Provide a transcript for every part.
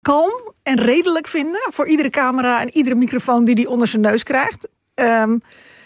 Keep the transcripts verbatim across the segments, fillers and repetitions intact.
kalm en redelijk vinden voor iedere camera en iedere microfoon die hij onder zijn neus krijgt. Um,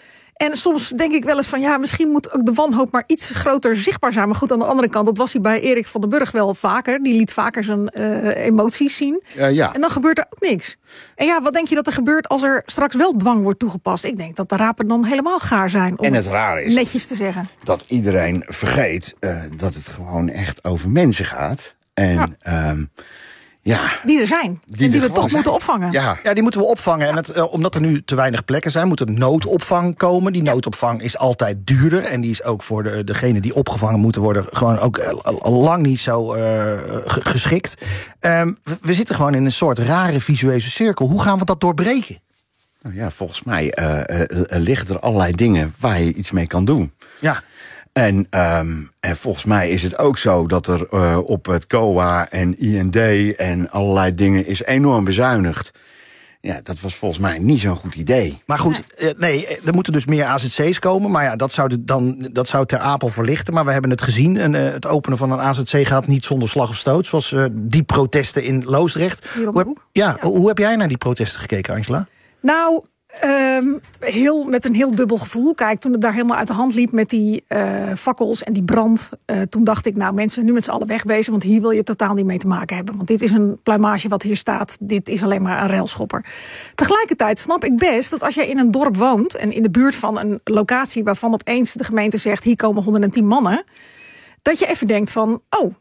En soms denk ik wel eens van, ja, misschien moet ook de wanhoop maar iets groter zichtbaar zijn. Maar goed, aan de andere kant, dat was hij bij Erik van den Burg wel vaker. Die liet vaker zijn uh, emoties zien. Uh, ja. En dan gebeurt er ook niks. En ja, wat denk je dat er gebeurt als er straks wel dwang wordt toegepast? Ik denk dat de rapen dan helemaal gaar zijn, om en het, het raar is netjes te zeggen. Dat iedereen vergeet uh, dat het gewoon echt over mensen gaat. En ja. Um, Ja, die er zijn. Die en die we toch zijn. moeten opvangen. Ja. ja, die moeten we opvangen. En het, uh, omdat er nu te weinig plekken zijn, moet er noodopvang komen. Die noodopvang is altijd duurder. En die is ook voor de, degenen die opgevangen moeten worden gewoon ook uh, lang niet zo uh, geschikt. Um, we, we zitten gewoon in een soort rare visuele cirkel. Hoe gaan we dat doorbreken? Nou ja, volgens mij uh, uh, uh, liggen er allerlei dingen waar je iets mee kan doen. Ja. En, um, en volgens mij is het ook zo dat er uh, op het C O A en I N D en allerlei dingen is enorm bezuinigd. Ja, dat was volgens mij niet zo'n goed idee. Maar goed, nee. nee, er moeten dus meer A Z C's komen. Maar ja, dat zou, dan, dat zou Ter Apel verlichten. Maar we hebben het gezien. En, uh, het openen van een A Z C gaat niet zonder slag of stoot. Zoals uh, die protesten in Loosdrecht. Hoe heb, ja, ja. hoe heb jij naar die protesten gekeken, Angela? Nou, Um, heel, met een heel dubbel gevoel. Kijk, toen het daar helemaal uit de hand liep met die uh, fakkels en die brand, Uh, toen dacht ik, nou mensen, nu met z'n allen wegwezen, want hier wil je totaal niet mee te maken hebben. Want dit is een pluimage wat hier staat. Dit is alleen maar een railschopper. Tegelijkertijd snap ik best dat als jij in een dorp woont en in de buurt van een locatie waarvan opeens de gemeente zegt, hier komen honderdtien mannen, dat je even denkt van, oh,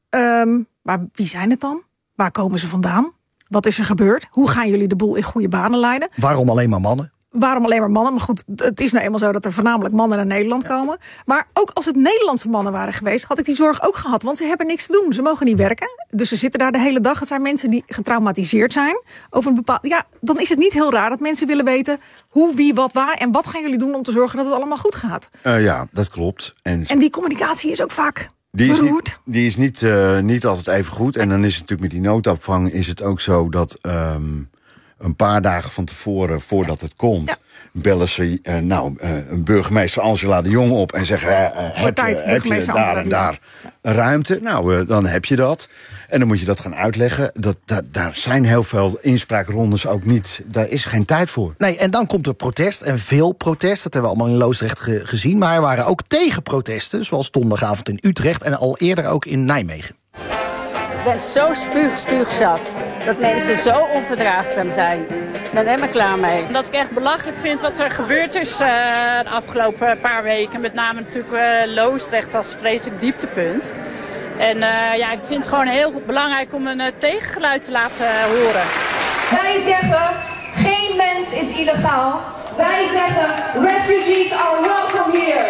um, maar wie zijn het dan? Waar komen ze vandaan? Wat is er gebeurd? Hoe gaan jullie de boel in goede banen leiden? Waarom alleen maar mannen? Waarom alleen maar mannen? Maar goed, het is nou eenmaal zo dat er voornamelijk mannen naar Nederland komen. Maar ook als het Nederlandse mannen waren geweest, had ik die zorg ook gehad. Want ze hebben niks te doen. Ze mogen niet werken. Dus ze zitten daar de hele dag. Het zijn mensen die getraumatiseerd zijn over een bepaald. Ja, dan is het niet heel raar dat mensen willen weten hoe, wie, wat, waar en wat gaan jullie doen om te zorgen dat het allemaal goed gaat. Uh, ja, dat klopt. En, en die communicatie is ook vaak Die is niet, die is niet, uh, niet altijd even goed. En dan is het natuurlijk met die noodopvang is het ook zo dat um, een paar dagen van tevoren, voordat het komt, ja. bellen ze uh, nou, uh, een burgemeester Angela de Jong op en zeggen, uh, heb, tijd, je, heb je daar en daar ruimte? Nou, uh, dan heb je dat. En dan moet je dat gaan uitleggen. Dat, dat, daar zijn heel veel inspraakrondes ook niet. Daar is geen tijd voor. Nee, en dan komt er protest en veel protest. Dat hebben we allemaal in Loosdrecht ge- gezien. Maar er waren ook tegenprotesten, zoals donderdagavond in Utrecht en al eerder ook in Nijmegen. Ik ben zo spuug, spuugzat dat mensen zo onverdraagzaam zijn. Ik ben helemaal klaar mee. Dat ik echt belachelijk vind wat er gebeurd is uh, de afgelopen paar weken. Met name natuurlijk uh, Loosdrecht als vreselijk dieptepunt. En uh, ja, ik vind het gewoon heel belangrijk om een uh, tegengeluid te laten uh, horen. Wij zeggen, geen mens is illegaal. Wij zeggen, refugees are welcome here.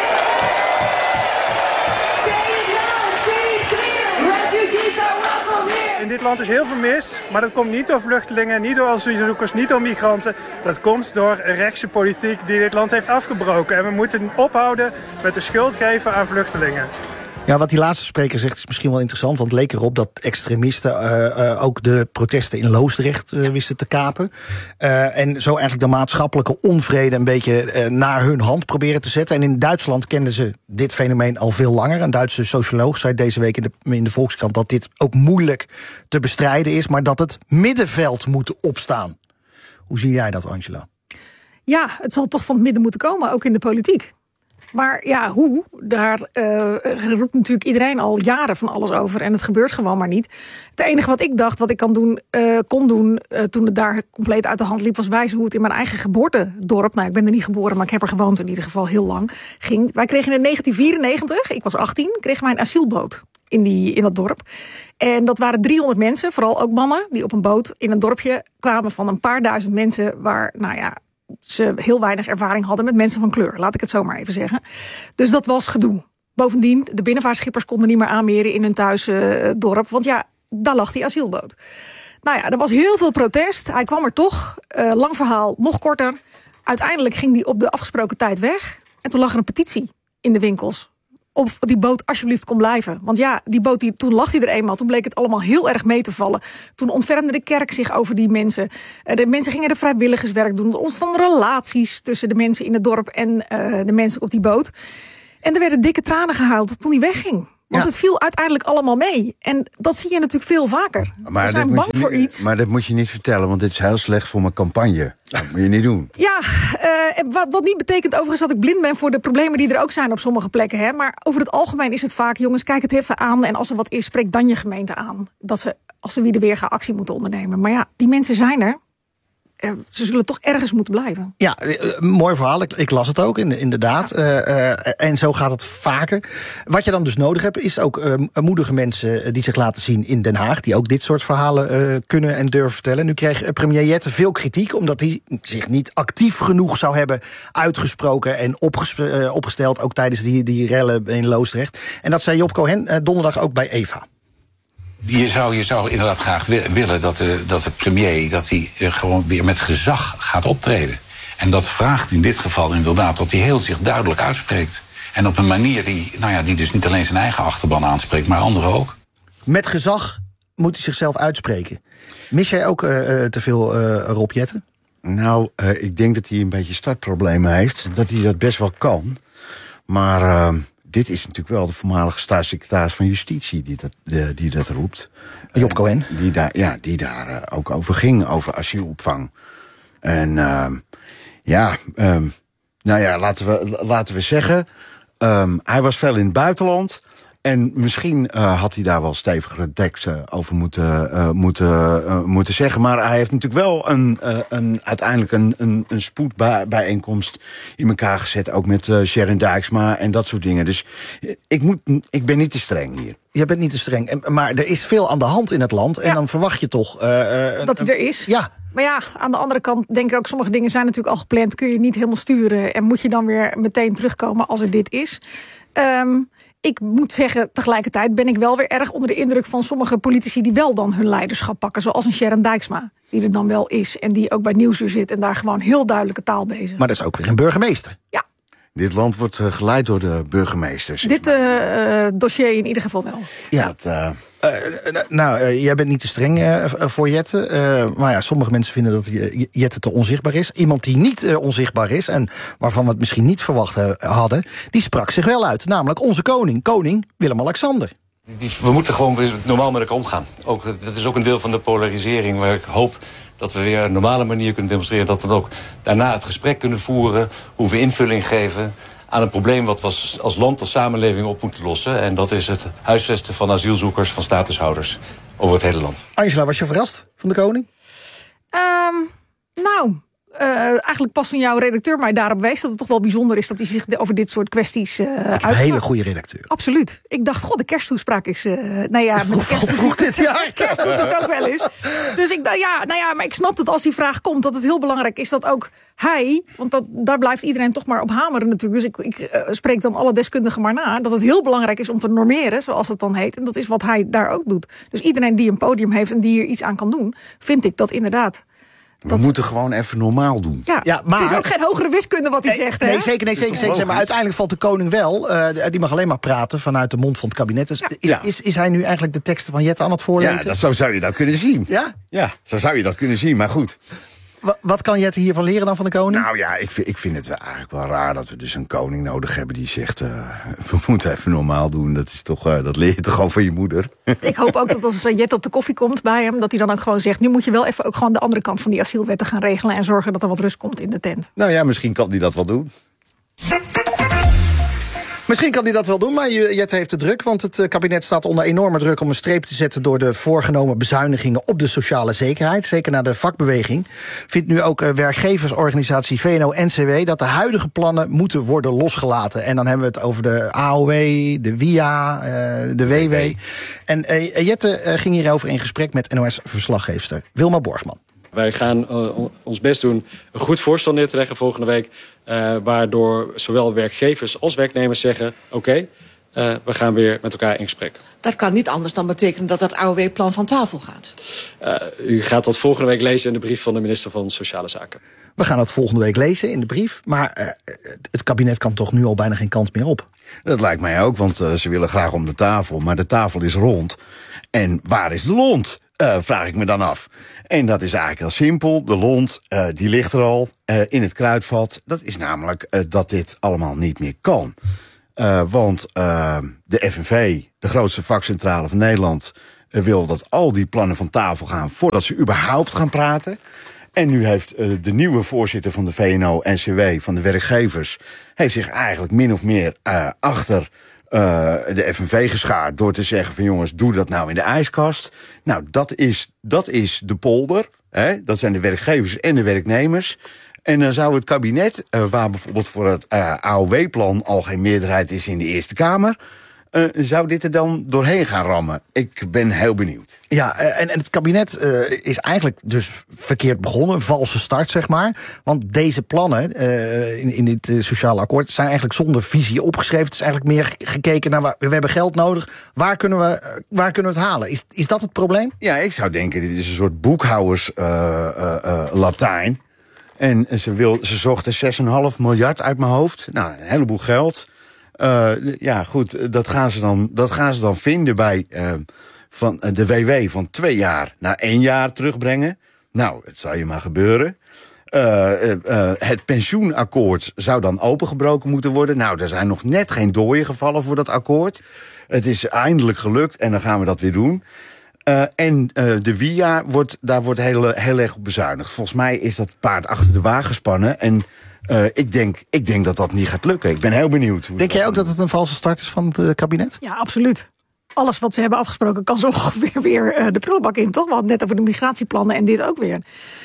Say it loud, say it clear. Refugees are welcome here. In dit land is heel veel mis, maar dat komt niet door vluchtelingen, niet door asielzoekers, niet door migranten. Dat komt door rechtse politiek die dit land heeft afgebroken. En we moeten ophouden met de schuld geven aan vluchtelingen. Ja, wat die laatste spreker zegt is misschien wel interessant, want het leek erop dat extremisten uh, uh, ook de protesten in Loosdrecht uh, wisten te kapen. Uh, en zo eigenlijk de maatschappelijke onvrede een beetje uh, naar hun hand proberen te zetten. En in Duitsland kenden ze dit fenomeen al veel langer. Een Duitse socioloog zei deze week in de, in de Volkskrant dat dit ook moeilijk te bestrijden is, maar dat het middenveld moet opstaan. Hoe zie jij dat, Angela? Ja, het zal toch van het midden moeten komen, ook in de politiek. Maar ja, hoe? Daar uh, roept natuurlijk iedereen al jaren van alles over. En het gebeurt gewoon maar niet. Het enige wat ik dacht, wat ik kan doen, uh, kon doen uh, toen het daar compleet uit de hand liep, was wijzen hoe het in mijn eigen geboortedorp, nou ik ben er niet geboren, maar ik heb er gewoond in ieder geval heel lang, ging. Wij kregen in negentien vierennegentig, ik was achttien, kregen wij een asielboot in, die, in dat dorp. En dat waren driehonderd mensen, vooral ook mannen, die op een boot in een dorpje kwamen van een paar duizend mensen waar, nou ja, ze heel weinig ervaring hadden met mensen van kleur. Laat ik het zo maar even zeggen. Dus dat was gedoe. Bovendien, de binnenvaartschippers konden niet meer aanmeren in hun thuisdorp. Uh, want ja, daar lag die asielboot. Nou ja, er was heel veel protest. Hij kwam er toch. Uh, lang verhaal, nog korter. Uiteindelijk ging die op de afgesproken tijd weg. En toen lag er een petitie in de winkels. Of die boot alsjeblieft kon blijven. Want ja, die boot, die, toen lag hij er eenmaal. Toen bleek het allemaal heel erg mee te vallen. Toen ontfermde de kerk zich over die mensen. De mensen gingen er vrijwilligerswerk doen. Er ontstonden relaties tussen de mensen in het dorp en uh, de mensen op die boot. En er werden dikke tranen gehuild toen hij wegging. Want Ja. het viel uiteindelijk allemaal mee. En dat zie je natuurlijk veel vaker. Maar We zijn dit bang moet je voor niet- iets. Maar dat moet je niet vertellen, want dit is heel slecht voor mijn campagne. Dat moet je niet doen. Ja, uh, wat, wat niet betekent overigens dat ik blind ben voor de problemen die er ook zijn op sommige plekken. Hè. Maar over het algemeen is het vaak, jongens, kijk het even aan. En als er wat is, spreek dan je gemeente aan. Dat ze, als ze weer weer gaan actie moeten ondernemen. Maar ja, die mensen zijn er. Uh, ze zullen toch ergens moeten blijven. Ja, uh, mooi verhaal. Ik, ik las het ook, inderdaad. Ja. Uh, uh, en zo gaat het vaker. Wat je dan dus nodig hebt, is ook uh, moedige mensen die zich laten zien in Den Haag. Die ook dit soort verhalen uh, kunnen en durven vertellen. Nu kreeg uh, premier Jette veel kritiek, omdat hij zich niet actief genoeg zou hebben uitgesproken en opgespe- uh, opgesteld. Ook tijdens die, die rellen in Loosdrecht. En dat zei Job Cohen uh, donderdag ook bij Eva. Je zou, je zou inderdaad graag willen dat de, dat de premier dat hij gewoon weer met gezag gaat optreden. En dat vraagt in dit geval inderdaad dat hij heel zich duidelijk uitspreekt. En op een manier die, nou ja, die dus niet alleen zijn eigen achterban aanspreekt, maar anderen ook. Met gezag moet hij zichzelf uitspreken. Mis jij ook uh, te veel uh, Rob Jetten? Nou, uh, ik denk dat hij een beetje startproblemen heeft. Dat hij dat best wel kan. Maar Uh, dit is natuurlijk wel de voormalige staatssecretaris van Justitie die dat, de, die dat roept. Job Cohen. Die daar, ja, die daar uh, ook over ging, over asielopvang. En uh, ja, um, nou ja, laten we, laten we zeggen, um, hij was veel in het buitenland. En misschien uh, had hij daar wel stevigere teksten over moeten, uh, moeten, uh, moeten zeggen. Maar hij heeft natuurlijk wel een, uh, een, uiteindelijk een, een, een spoedbijeenkomst in elkaar gezet. Ook met uh, Sharon Dijksma en dat soort dingen. Dus ik, moet, ik ben niet te streng hier. Je bent niet te streng. Maar er is veel aan de hand in het land. En ja. dan verwacht je toch Uh, uh, dat hij er is. Ja. Maar ja, aan de andere kant denk ik ook, sommige dingen zijn natuurlijk al gepland. Kun je niet helemaal sturen. En moet je dan weer meteen terugkomen als er dit is. Um, Ik moet zeggen, tegelijkertijd ben ik wel weer erg onder de indruk van sommige politici die wel dan hun leiderschap pakken. Zoals een Sharon Dijksma, die er dan wel is. En die ook bij Nieuwsuur zit en daar gewoon heel duidelijke taal bezig. Maar dat is ook weer een burgemeester. Ja. Dit land wordt uh, geleid door de burgemeesters. Dit uh, dossier in ieder geval wel. Ja. Dat, uh... Uh, nou, uh, jij bent niet te streng uh, voor Jette. Uh, maar ja, sommige mensen vinden dat Jette te onzichtbaar is. Iemand die niet uh, onzichtbaar is en waarvan we het misschien niet verwacht uh, hadden, die sprak zich wel uit. Namelijk onze koning, koning Willem-Alexander. We moeten gewoon normaal met elkaar omgaan. Ook, dat is ook een deel van de polarisering waar ik hoop dat we weer op een normale manier kunnen demonstreren. Dat we ook daarna het gesprek kunnen voeren, hoe we invulling geven aan een probleem wat we als land, als samenleving op moeten lossen. En dat is het huisvesten van asielzoekers, van statushouders over het hele land. Angela, was je verrast van de koning? Um, nou, uh, eigenlijk pas van jouw redacteur mij daarop wees dat het toch wel bijzonder is dat hij zich over dit soort kwesties uh, uitmaakt. Een hele goede redacteur. Absoluut. Ik dacht, god, de kersttoespraak is. Uh, nou ja, met de kerst, vroeg dit jaar. Kerst doet dat ook wel eens. Dus ik dacht, ja, nou ja, maar ik snap dat als die vraag komt, dat het heel belangrijk is dat ook hij, want dat, daar blijft iedereen toch maar op hameren natuurlijk. Dus ik, ik uh, spreek dan alle deskundigen maar na, dat het heel belangrijk is om te normeren, zoals het dan heet. En dat is wat hij daar ook doet. Dus iedereen die een podium heeft en die hier iets aan kan doen, vind ik dat inderdaad. We dat moeten gewoon even normaal doen. Ja, ja, maar het is ook geen hogere wiskunde wat hij nee, zegt. Hè? Nee, zeker, nee, zeker, zeker. Maar uiteindelijk valt de koning wel. Uh, die mag alleen maar praten vanuit de mond van het kabinet. Dus ja. is, Ja. is, is hij nu eigenlijk de teksten van Jette aan het voorlezen? Ja, dat, zo zou je dat kunnen zien. Ja? Ja, zo zou je dat kunnen zien, maar goed. Wat, wat kan Jette hiervan leren dan van de koning? Nou ja, ik vind, ik vind het wel eigenlijk wel raar dat we dus een koning nodig hebben die zegt, uh, we moeten even normaal doen. Dat is toch, uh, dat leer je toch gewoon van je moeder. Ik hoop ook dat als Jette op de koffie komt bij hem, dat hij dan ook gewoon zegt, nu moet je wel even ook gewoon de andere kant van die asielwetten gaan regelen en zorgen dat er wat rust komt in de tent. Nou ja, misschien kan hij dat wel doen. Misschien kan hij dat wel doen, maar Jette heeft het druk. Want het kabinet staat onder enorme druk om een streep te zetten door de voorgenomen bezuinigingen op de sociale zekerheid. Zeker naar de vakbeweging. Vindt nu ook werkgeversorganisatie V N O N C W dat de huidige plannen moeten worden losgelaten. En dan hebben we het over de A O W, de W I A, de W W. En Jette ging hierover in gesprek met N O S-verslaggeefster Wilma Borgman. Wij gaan uh, ons best doen een goed voorstel neer te leggen volgende week. Uh, waardoor zowel werkgevers als werknemers zeggen, oké, okay, uh, we gaan weer met elkaar in gesprek. Dat kan niet anders dan betekenen dat dat A O W-plan van tafel gaat. Uh, u gaat dat volgende week lezen in de brief van de minister van Sociale Zaken. We gaan het volgende week lezen in de brief. Maar uh, het kabinet kan toch nu al bijna geen kans meer op? Dat lijkt mij ook, want uh, ze willen graag om de tafel. Maar de tafel is rond. En waar is de lont? Uh, vraag ik me dan af. En dat is eigenlijk heel simpel. De lont, uh, die ligt er al uh, in het kruidvat. Dat is namelijk uh, dat dit allemaal niet meer kan. Uh, want uh, de F N V, de grootste vakcentrale van Nederland, uh, wil dat al die plannen van tafel gaan voordat ze überhaupt gaan praten. En nu heeft uh, de nieuwe voorzitter van de V N O N C W, van de werkgevers, heeft zich eigenlijk min of meer uh, achter uh, de F N V geschaard door te zeggen van jongens, doe dat nou in de ijskast. Nou, dat is, dat is de polder. Hè? Dat zijn de werkgevers en de werknemers. En dan zou het kabinet, uh, waar bijvoorbeeld voor het uh, A O W-plan al geen meerderheid is in de Eerste Kamer, Uh, zou dit er dan doorheen gaan rammen? Ik ben heel benieuwd. Ja, en, en het kabinet uh, is eigenlijk dus verkeerd begonnen. Een valse start, zeg maar. Want deze plannen uh, in, in dit uh, sociale akkoord zijn eigenlijk zonder visie opgeschreven. Het is eigenlijk meer gekeken naar, waar, we hebben geld nodig. Waar kunnen we, uh, waar kunnen we het halen? Is, is dat het probleem? Ja, ik zou denken, dit is een soort boekhouders uh, uh, uh, Latijn. En ze, wil, ze zochten zes komma vijf miljard uit mijn hoofd. Nou, een heleboel geld. Uh, ja, goed, dat gaan ze dan, dat gaan ze dan vinden bij uh, van de W W van twee jaar naar één jaar terugbrengen. Nou, het zal je maar gebeuren. Uh, uh, uh, het pensioenakkoord zou dan opengebroken moeten worden. Nou, er zijn nog net geen dooien gevallen voor dat akkoord. Het is eindelijk gelukt en dan gaan we dat weer doen. Uh, en uh, de W I A, wordt, daar wordt heel, heel erg op bezuinigd. Volgens mij is dat paard achter de wagen gespannen. En uh, ik, denk, ik denk dat dat niet gaat lukken. Ik ben heel benieuwd. Hoe denk jij ook dat het een valse start is van het uh, kabinet? Ja, absoluut. Alles wat ze hebben afgesproken kan zo ongeveer weer uh, de prullenbak in, toch? We hadden het net over de migratieplannen en dit ook weer.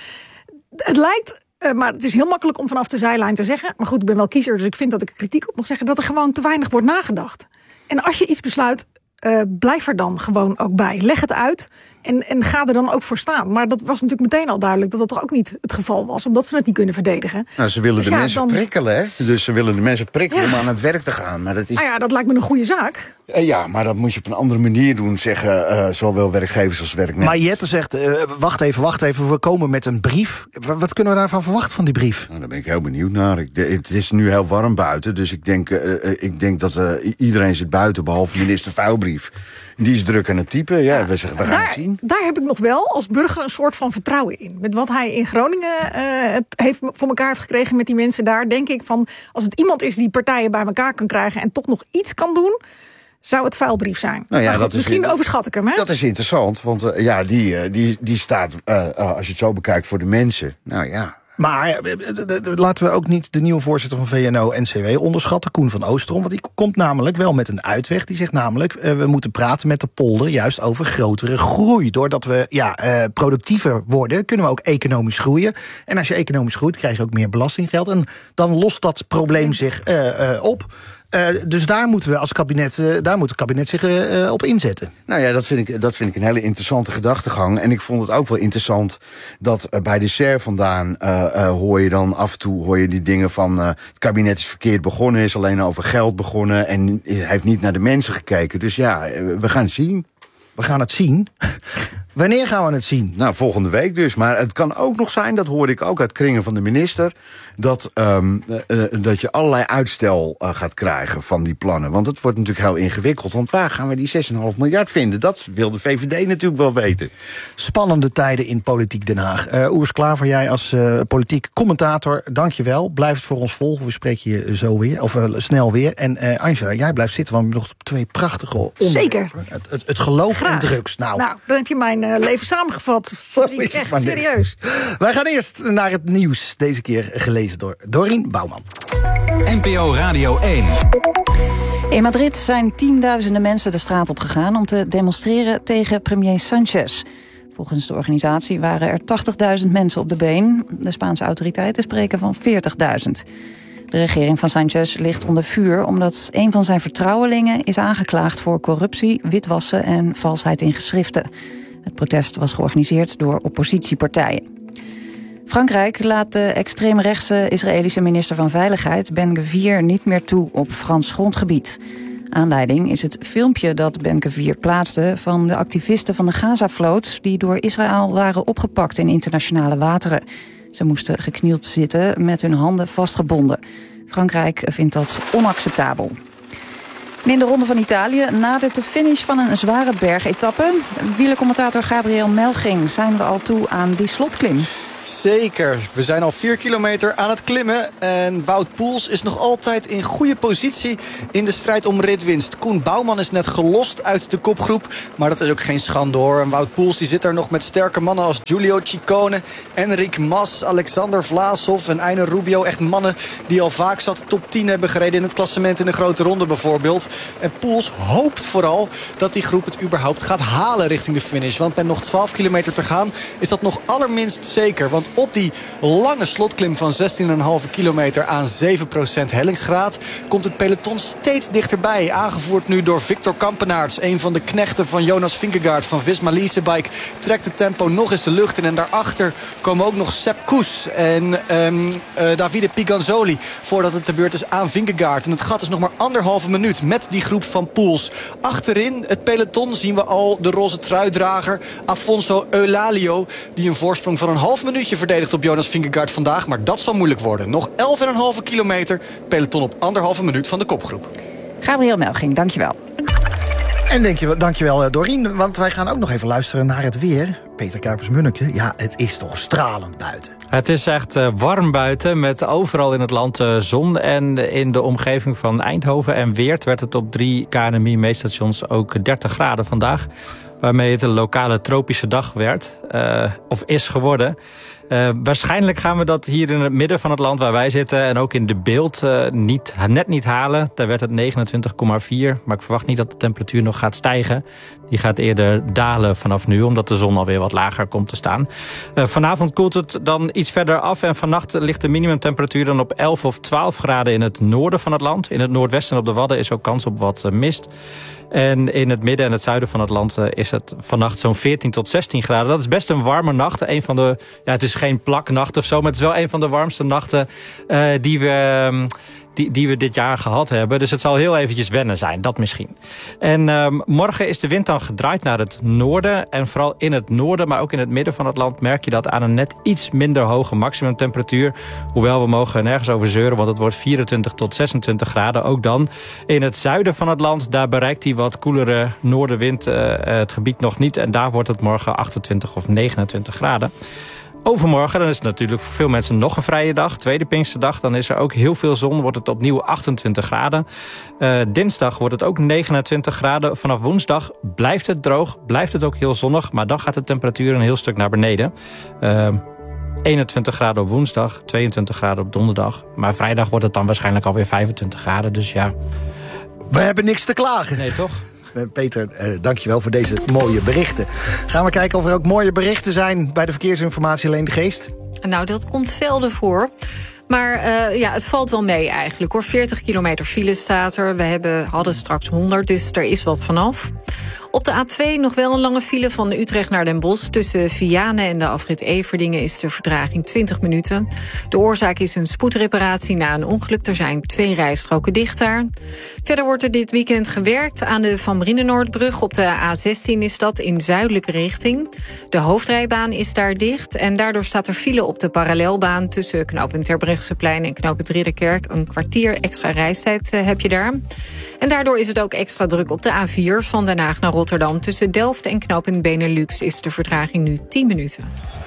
Het lijkt, uh, maar het is heel makkelijk om vanaf de zijlijn te zeggen. Maar goed, ik ben wel kiezer, dus ik vind dat ik kritiek op mag zeggen, dat er gewoon te weinig wordt nagedacht. En als je iets besluit, Uh, blijf er dan gewoon ook bij. Leg het uit en, en ga er dan ook voor staan. Maar dat was natuurlijk meteen al duidelijk dat dat toch ook niet het geval was, omdat ze het niet kunnen verdedigen. Nou, ze willen dus de ja, mensen dan prikkelen, hè? Dus ze willen de mensen prikkelen ja. om aan het werk te gaan. Maar dat is... Ah ja, dat lijkt me een goede zaak. Uh, ja, maar dat moet je op een andere manier doen, zeggen uh, zowel werkgevers als werknemers. Maar Jette zegt, uh, wacht even, wacht even, we komen met een brief. Wat kunnen we daarvan verwachten van die brief? Nou, daar ben ik heel benieuwd naar. Ik, de, het is nu heel warm buiten, dus ik denk, uh, ik denk dat uh, iedereen zit buiten, behalve minister Vuilbrief. Die is druk aan het typen. Ja, we zeggen, we gaan daar, het zien. Daar heb ik nog wel als burger een soort van vertrouwen in. Met wat hij in Groningen uh, het heeft voor elkaar heeft gekregen met die mensen daar, denk ik van, als het iemand is die partijen bij elkaar kan krijgen en toch nog iets kan doen, zou het Vuilbrief zijn. Nou ja, goed, dat misschien is, overschat ik hem, hè? Dat is interessant, want uh, ja, die, uh, die, die staat, uh, uh, als je het zo bekijkt, voor de mensen. Nou ja. Maar laten we ook niet de nieuwe voorzitter van V N O N C W onderschatten, Koen van Oostrom. Want die komt namelijk wel met een uitweg. Die zegt namelijk, uh, we moeten praten met de polder juist over grotere groei. Doordat we ja, uh, productiever worden, kunnen we ook economisch groeien. En als je economisch groeit, krijg je ook meer belastinggeld. En dan lost dat probleem zich uh, uh, op. Uh, dus daar moeten we als kabinet, uh, daar moet het kabinet zich uh, op inzetten. Nou ja, dat vind ik, dat vind ik een hele interessante gedachtegang. En ik vond het ook wel interessant dat uh, bij de S E R vandaan uh, uh, hoor je dan af en toe hoor je die dingen van uh, het kabinet is verkeerd begonnen, is alleen over geld begonnen en heeft niet naar de mensen gekeken. Dus ja, we gaan het zien. We gaan het zien. Wanneer gaan we het zien? Nou, volgende week dus. Maar het kan ook nog zijn, dat hoorde ik ook uit kringen van de minister, dat, um, uh, dat je allerlei uitstel uh, gaat krijgen van die plannen. Want het wordt natuurlijk heel ingewikkeld. Want waar gaan we die zes komma vijf miljard vinden? Dat wil de V V D natuurlijk wel weten. Spannende tijden in Politiek Den Haag. Uh, Urs Klaver, jij als uh, politiek commentator, dank je wel. Blijf het voor ons volgen. We spreken je zo weer, of uh, snel weer. En uh, Anja, jij blijft zitten, want we hebben nog twee prachtige onderwerpen. Zeker. Het, het, het geloof Graag. en drugs. Nou, nou, dan heb je mijn uh, leven samengevat. Echt maar serieus. Wij gaan eerst naar het nieuws. Deze keer gelezen door Dorien Bouwman. N P O Radio één. In Madrid zijn tienduizenden mensen de straat op gegaan om te demonstreren tegen premier Sanchez. Volgens de organisatie waren er tachtigduizend mensen op de been. De Spaanse autoriteiten spreken van veertigduizend. De regering van Sanchez ligt onder vuur omdat een van zijn vertrouwelingen is aangeklaagd voor corruptie, witwassen en valsheid in geschriften. Het protest was georganiseerd door oppositiepartijen. Frankrijk laat de extreemrechtse Israëlische minister van Veiligheid Ben-Gvir niet meer toe op Frans grondgebied. Aanleiding is het filmpje dat Ben-Gvir plaatste van de activisten van de Gaza-vloot die door Israël waren opgepakt in internationale wateren. Ze moesten geknield zitten met hun handen vastgebonden. Frankrijk vindt dat onacceptabel. En in de Ronde van Italië nadert de finish van een zware bergetappe. Wielercommentator Gabriel Melching, zijn we al toe aan die slotklim? Zeker. We zijn al vier kilometer aan het klimmen. En Wout Poels is nog altijd in goede positie in de strijd om ritwinst. Koen Bouwman is net gelost uit de kopgroep. Maar dat is ook geen schande hoor. En Wout Poels die zit er nog met sterke mannen als Giulio Ciccone, Enric Mas, Alexander Vlasov en Einer Rubio. Echt mannen die al vaak zat top tien hebben gereden in het klassement in de grote ronde bijvoorbeeld. En Poels hoopt vooral dat die groep het überhaupt gaat halen richting de finish. Want met nog twaalf kilometer te gaan is dat nog allerminst zeker. Want op die lange slotklim van zestien komma vijf kilometer aan zeven procent hellingsgraad komt het peloton steeds dichterbij. Aangevoerd nu door Victor Kampenaerts, een van de knechten van Jonas Vingegaard van Visma Leasebike. Trekt het tempo nog eens de lucht in. En daarachter komen ook nog Sepp Kuss en um, uh, Davide Piganzoli voordat het de beurt is aan Vingegaard. En het gat is nog maar anderhalve minuut met die groep van Poels. Achterin het peloton zien we al de roze truidrager Afonso Eulalio, die een voorsprong van een half minuutje verdedigt op Jonas Vingegaard vandaag. Maar dat zal moeilijk worden. Nog elf komma vijf kilometer. Peloton op anderhalve minuut van de kopgroep. Gabriel Melging, dankjewel. En denk je, dankjewel Dorien, want wij gaan ook nog even luisteren naar het weer. Peter Kuipers-Munneke, ja, het is toch stralend buiten. Het is echt uh, warm buiten, met overal in het land uh, zon. En in de omgeving van Eindhoven en Weert werd het op drie K N M I-meetstations ook dertig graden vandaag. Waarmee het een lokale tropische dag werd, uh, of is geworden. Uh, waarschijnlijk gaan we dat hier in het midden van het land waar wij zitten en ook in de beeld uh, niet, net niet halen. Daar werd het negenentwintig komma vier, maar ik verwacht niet dat de temperatuur nog gaat stijgen. Die gaat eerder dalen vanaf nu, omdat de zon alweer wat lager komt te staan. Uh, vanavond koelt het dan iets verder af en vannacht ligt de minimumtemperatuur dan op elf of twaalf graden in het noorden van het land. In het noordwesten en op de Wadden is ook kans op wat uh, mist. En in het midden en het zuiden van het land uh, is het vannacht zo'n veertien tot zestien graden. Dat is best een warme nacht. Een van de, ja, het is geen plaknacht of zo, maar het is wel een van de warmste nachten uh, die we... Um, Die, die we dit jaar gehad hebben. Dus het zal heel eventjes wennen zijn, dat misschien. En um, morgen is de wind dan gedraaid naar het noorden. En vooral in het noorden, maar ook in het midden van het land merk je dat aan een net iets minder hoge maximumtemperatuur. Hoewel we mogen nergens over zeuren, want het wordt vierentwintig tot zesentwintig graden. Ook dan in het zuiden van het land, daar bereikt die wat koelere noordenwind uh, het gebied nog niet. En daar wordt het morgen achtentwintig of negenentwintig graden. Overmorgen, dan is het natuurlijk voor veel mensen nog een vrije dag. Tweede Pinksterdag, dan is er ook heel veel zon. Wordt het opnieuw achtentwintig graden. Uh, dinsdag wordt het ook negenentwintig graden. Vanaf woensdag blijft het droog, blijft het ook heel zonnig. Maar dan gaat de temperatuur een heel stuk naar beneden. Uh, eenentwintig graden op woensdag, tweeëntwintig graden op donderdag. Maar vrijdag wordt het dan waarschijnlijk alweer vijfentwintig graden. Dus ja. We hebben niks te klagen. Nee, toch? Peter, eh, dankjewel voor deze mooie berichten. Gaan we kijken of er ook mooie berichten zijn bij de verkeersinformatie Leen de Geest? Nou, dat komt zelden voor. Maar uh, ja, het valt wel mee eigenlijk hoor. veertig kilometer file staat er. We hebben, hadden straks honderd, dus er is wat vanaf. Op de A twee nog wel een lange file van Utrecht naar Den Bosch. Tussen Vianen en de afrit Everdingen is de vertraging twintig minuten. De oorzaak is een spoedreparatie na een ongeluk. Er zijn twee rijstroken dicht daar. Verder wordt er dit weekend gewerkt aan de Van Brienenoordbrug. Op de A zestien is dat in zuidelijke richting. De hoofdrijbaan is daar dicht. En daardoor staat er file op de parallelbaan tussen knooppunt Terbrechtseplein en knooppunt Ridderkerk. Een kwartier extra reistijd uh, heb je daar. En daardoor is het ook extra druk op de A vier van Den Haag naar Rotterdam. Tussen Delft en knooppunt Benelux is de vertraging nu tien minuten.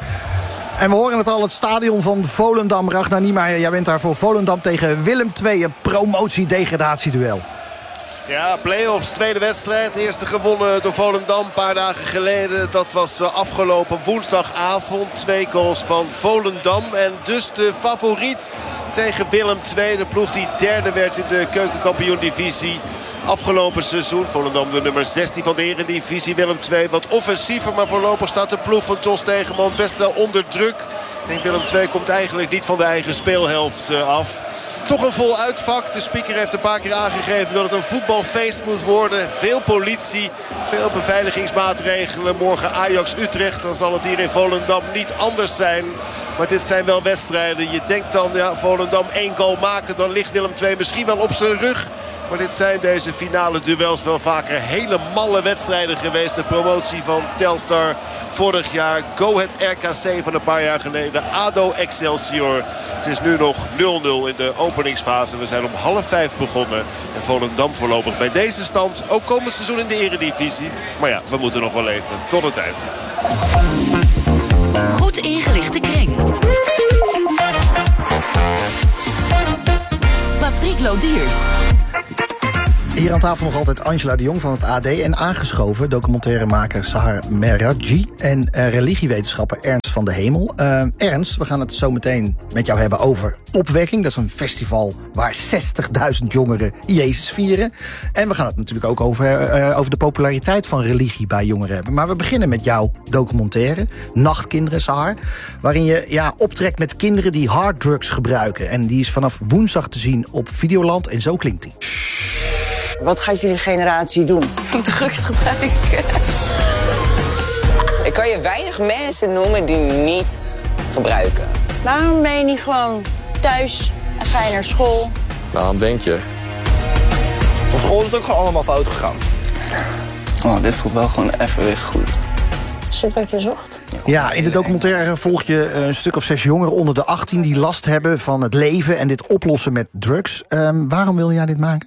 En we horen het al, het stadion van Volendam. Ragnar Niemeyer, jij bent daar voor Volendam tegen Willem twee. Een promotie-degradatieduel. Ja, play-offs, tweede wedstrijd. Eerste gewonnen door Volendam een paar dagen geleden. Dat was afgelopen woensdagavond. Twee goals van Volendam. En dus de favoriet tegen Willem twee. De ploeg die derde werd in de keukenkampioen-divisie. Afgelopen seizoen. Volendam de nummer zestien van de Eredivisie. Willem twee wat offensiever. Maar voorlopig staat de ploeg van Jos Stegeman best wel onder druk. En Willem twee komt eigenlijk niet van de eigen speelhelft af. Toch een vol uitvak. De speaker heeft een paar keer aangegeven dat het een voetbalfeest moet worden. Veel politie, veel beveiligingsmaatregelen. Morgen Ajax-Utrecht. Dan zal het hier in Volendam niet anders zijn. Maar dit zijn wel wedstrijden. Je denkt dan, ja, Volendam één goal maken. Dan ligt Willem twee misschien wel op zijn rug. Maar dit zijn deze finale duels wel vaker hele malle wedstrijden geweest. De promotie van Telstar vorig jaar. Go Ahead R K C van een paar jaar geleden. A D O Excelsior. Het is nu nog nul nul in de openingsfase. We zijn om half vijf begonnen. En Volendam voorlopig bij deze stand. Ook komend seizoen in de Eredivisie. Maar ja, we moeten nog wel even tot het eind. Goed ingelichte kring. Lodiers. Hier aan tafel nog altijd Angela de Jong van het A D... en aangeschoven documentairemaker Sahar Meraji... en uh, religiewetenschapper Ernst van de Hemel. Uh, Ernst, we gaan het zo meteen met jou hebben over Opwekking. Dat is een festival waar zestigduizend jongeren Jezus vieren. En we gaan het natuurlijk ook over, uh, over de populariteit van religie bij jongeren hebben. Maar we beginnen met jouw documentaire, Nachtkinderen, Sahar... waarin je ja, optrekt met kinderen die harddrugs gebruiken. En die is vanaf woensdag te zien op Videoland en zo klinkt die. Wat gaat jullie generatie doen? Drugs gebruiken. Ik kan je weinig mensen noemen die niet gebruiken. Waarom ben je niet gewoon thuis en ga je naar school? Nou, dan denk je. Op school is het ook gewoon allemaal fout gegaan. Oh, dit voelt wel gewoon even weer goed. Zit wat je zocht? Ja, in de documentaire volg je een stuk of zes jongeren onder de achttien... die last hebben van het leven en dit oplossen met drugs. Um, waarom wil jij dit maken?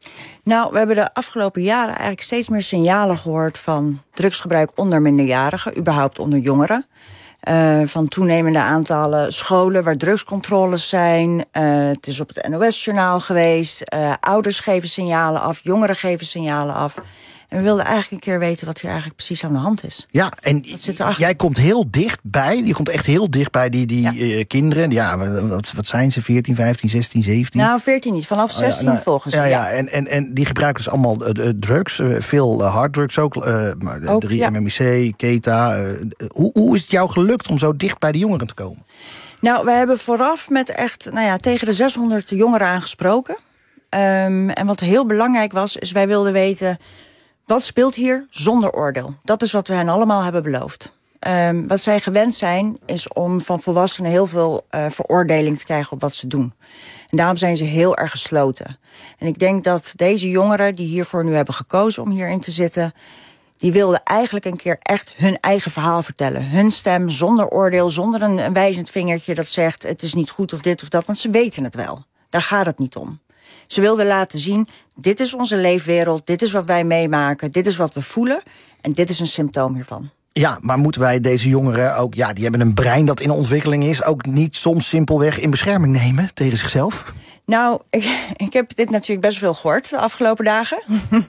Nou, we hebben de afgelopen jaren eigenlijk steeds meer signalen gehoord van drugsgebruik onder minderjarigen, überhaupt onder jongeren. Uh, van toenemende aantallen scholen waar drugscontroles zijn. Uh, het is op het N O S-journaal geweest. Uh, ouders geven signalen af, jongeren geven signalen af. En we wilden eigenlijk een keer weten wat hier eigenlijk precies aan de hand is. Ja, en jij komt heel dichtbij. Je komt echt heel dicht bij die, die ja. uh, kinderen. Ja, wat, wat zijn ze? veertien, vijftien, zestien, zeventien? Nou, veertien niet. Vanaf zestien oh, ja, nou, volgens ja, mij. Ja, en, en, en die gebruiken dus allemaal uh, drugs. Uh, veel uh, harddrugs ook. Uh, ook drie ja. M M C, Keta. Uh, hoe, hoe is het jou gelukt om zo dicht bij de jongeren te komen? Nou, we hebben vooraf met echt nou ja, tegen de zeshonderd jongeren aangesproken. Um, en wat heel belangrijk was, is wij wilden weten... wat speelt hier zonder oordeel? Dat is wat we hen allemaal hebben beloofd. Um, wat zij gewend zijn, is om van volwassenen heel veel uh, veroordeling te krijgen op wat ze doen. En daarom zijn ze heel erg gesloten. En ik denk dat deze jongeren die hiervoor nu hebben gekozen om hierin te zitten... die wilden eigenlijk een keer echt hun eigen verhaal vertellen. Hun stem, zonder oordeel, zonder een, een wijzend vingertje dat zegt... het is niet goed of dit of dat, want ze weten het wel. Daar gaat het niet om. Ze wilden laten zien, dit is onze leefwereld, dit is wat wij meemaken, dit is wat we voelen en dit is een symptoom hiervan. Ja, maar moeten wij deze jongeren ook, ja, die hebben een brein dat in ontwikkeling is, ook niet soms simpelweg in bescherming nemen tegen zichzelf? Nou, ik, ik heb dit natuurlijk best veel gehoord de afgelopen dagen.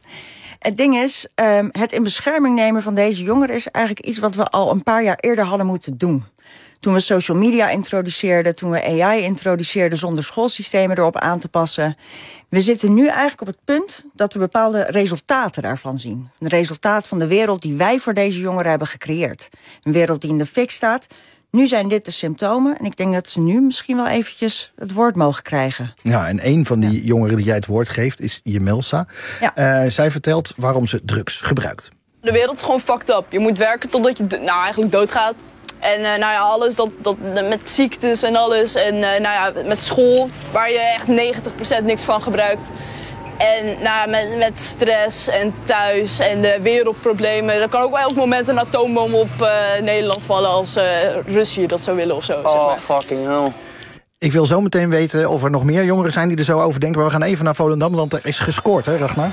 Het ding is, um, het in bescherming nemen van deze jongeren is eigenlijk iets wat we al een paar jaar eerder hadden moeten doen. Toen we social media introduceerden, toen we A I introduceerden zonder schoolsystemen erop aan te passen. We zitten nu eigenlijk op het punt dat we bepaalde resultaten daarvan zien. Een resultaat van de wereld die wij voor deze jongeren hebben gecreëerd. Een wereld die in de fik staat. Nu zijn dit de symptomen en ik denk dat ze nu misschien wel eventjes het woord mogen krijgen. Ja, en een van die ja. jongeren die jij het woord geeft is Jemelsa. Ja. Uh, zij vertelt waarom ze drugs gebruikt. De wereld is gewoon fucked up. Je moet werken totdat je nou, eigenlijk doodgaat. En uh, nou ja, alles dat, dat, met ziektes en alles. En uh, nou ja, met school, waar je echt negentig procent niks van gebruikt. En nou ja, met, met stress en thuis en de wereldproblemen. Er kan ook bij elk moment een atoombom op uh, Nederland vallen als uh, Rusland dat zou willen of zo. Oh, zeg maar. fucking hell. Ik wil zo meteen weten of er nog meer jongeren zijn die er zo over denken. Maar we gaan even naar Volendam, want er is gescoord, hè, Ragnar?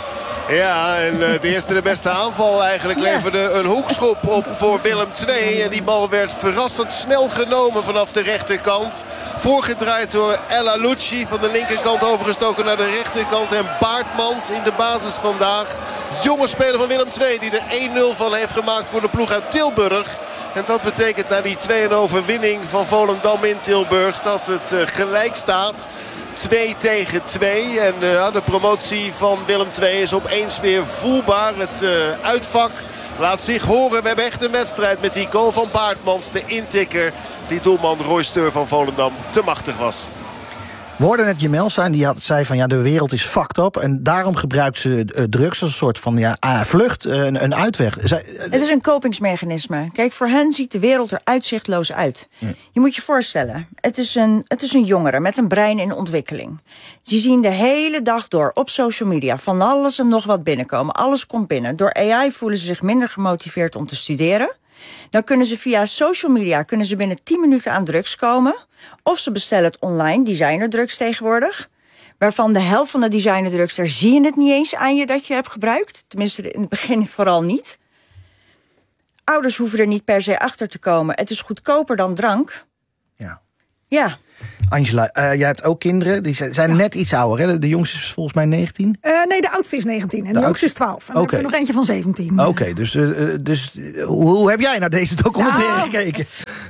Ja, en de eerste de beste aanval eigenlijk leverde een hoekschop op voor Willem twee. En die bal werd verrassend snel genomen vanaf de rechterkant. Voorgedraaid door El Alouchi, van de linkerkant overgestoken naar de rechterkant. En Baartmans in de basis vandaag. Jonge speler van Willem twee die er één nul van heeft gemaakt voor de ploeg uit Tilburg. En dat betekent na die twee nul overwinning van Volendam in Tilburg dat het uh, gelijk staat. twee tegen twee. En uh, de promotie van Willem twee is opeens weer voelbaar. Het uh, uitvak laat zich horen. We hebben echt een wedstrijd met die goal van Baartmans. De intikker die doelman Roy Steur van Volendam te machtig was. We hoorden net Jemelsa en die had, zei van ja, de wereld is fucked up. En daarom gebruikt ze uh, drugs als een soort van ja, uh, vlucht, uh, een, een uitweg. Zij, uh, het is een kopingsmechanisme. Kijk, voor hen ziet de wereld er uitzichtloos uit. Ja. Je moet je voorstellen, het is, een, het is een jongere met een brein in ontwikkeling. Ze zien de hele dag door op social media van alles en nog wat binnenkomen. Alles komt binnen. Door A I voelen ze zich minder gemotiveerd om te studeren. Dan kunnen ze via social media kunnen ze binnen tien minuten aan drugs komen. Of ze bestellen het online, designerdrugs tegenwoordig. Waarvan de helft van de designerdrugs, daar zie je het niet eens aan je dat je hebt gebruikt. Tenminste, in het begin vooral niet. Ouders hoeven er niet per se achter te komen. Het is goedkoper dan drank. Ja. Ja. Angela, uh, jij hebt ook kinderen. Die zijn, zijn ja. net iets ouder, hè? De jongste is volgens mij negentien? Uh, nee, de oudste is negentien en de, de jongste is twaalf. En dan okay. heb ik nog eentje van zeventien. Oké, okay, dus, uh, dus uh, hoe, hoe heb jij naar deze documentaire nou, gekeken?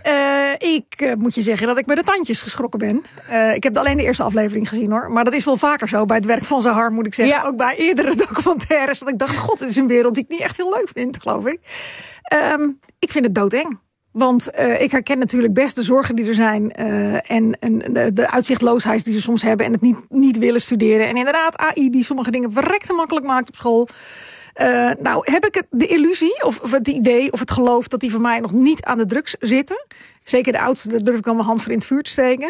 Uh, ik uh, moet je zeggen dat ik met de tandjes geschrokken ben. Uh, ik heb alleen de eerste aflevering gezien, hoor. Maar dat is wel vaker zo bij het werk van Zahar, moet ik zeggen. Ja. Ook bij eerdere documentaires. Dat ik dacht, god, dit is een wereld die ik niet echt heel leuk vind, geloof ik. Um, ik vind het doodeng. Want uh, ik herken natuurlijk best de zorgen die er zijn uh, en, en de, de uitzichtloosheid die ze soms hebben en het niet, niet willen studeren. En inderdaad, A I die sommige dingen verrekte makkelijk maakt op school. Uh, nou, heb ik het, de illusie of, of het idee of het geloof dat die van mij nog niet aan de drugs zitten. Zeker de oudste, daar durf ik al mijn hand voor in het vuur te steken.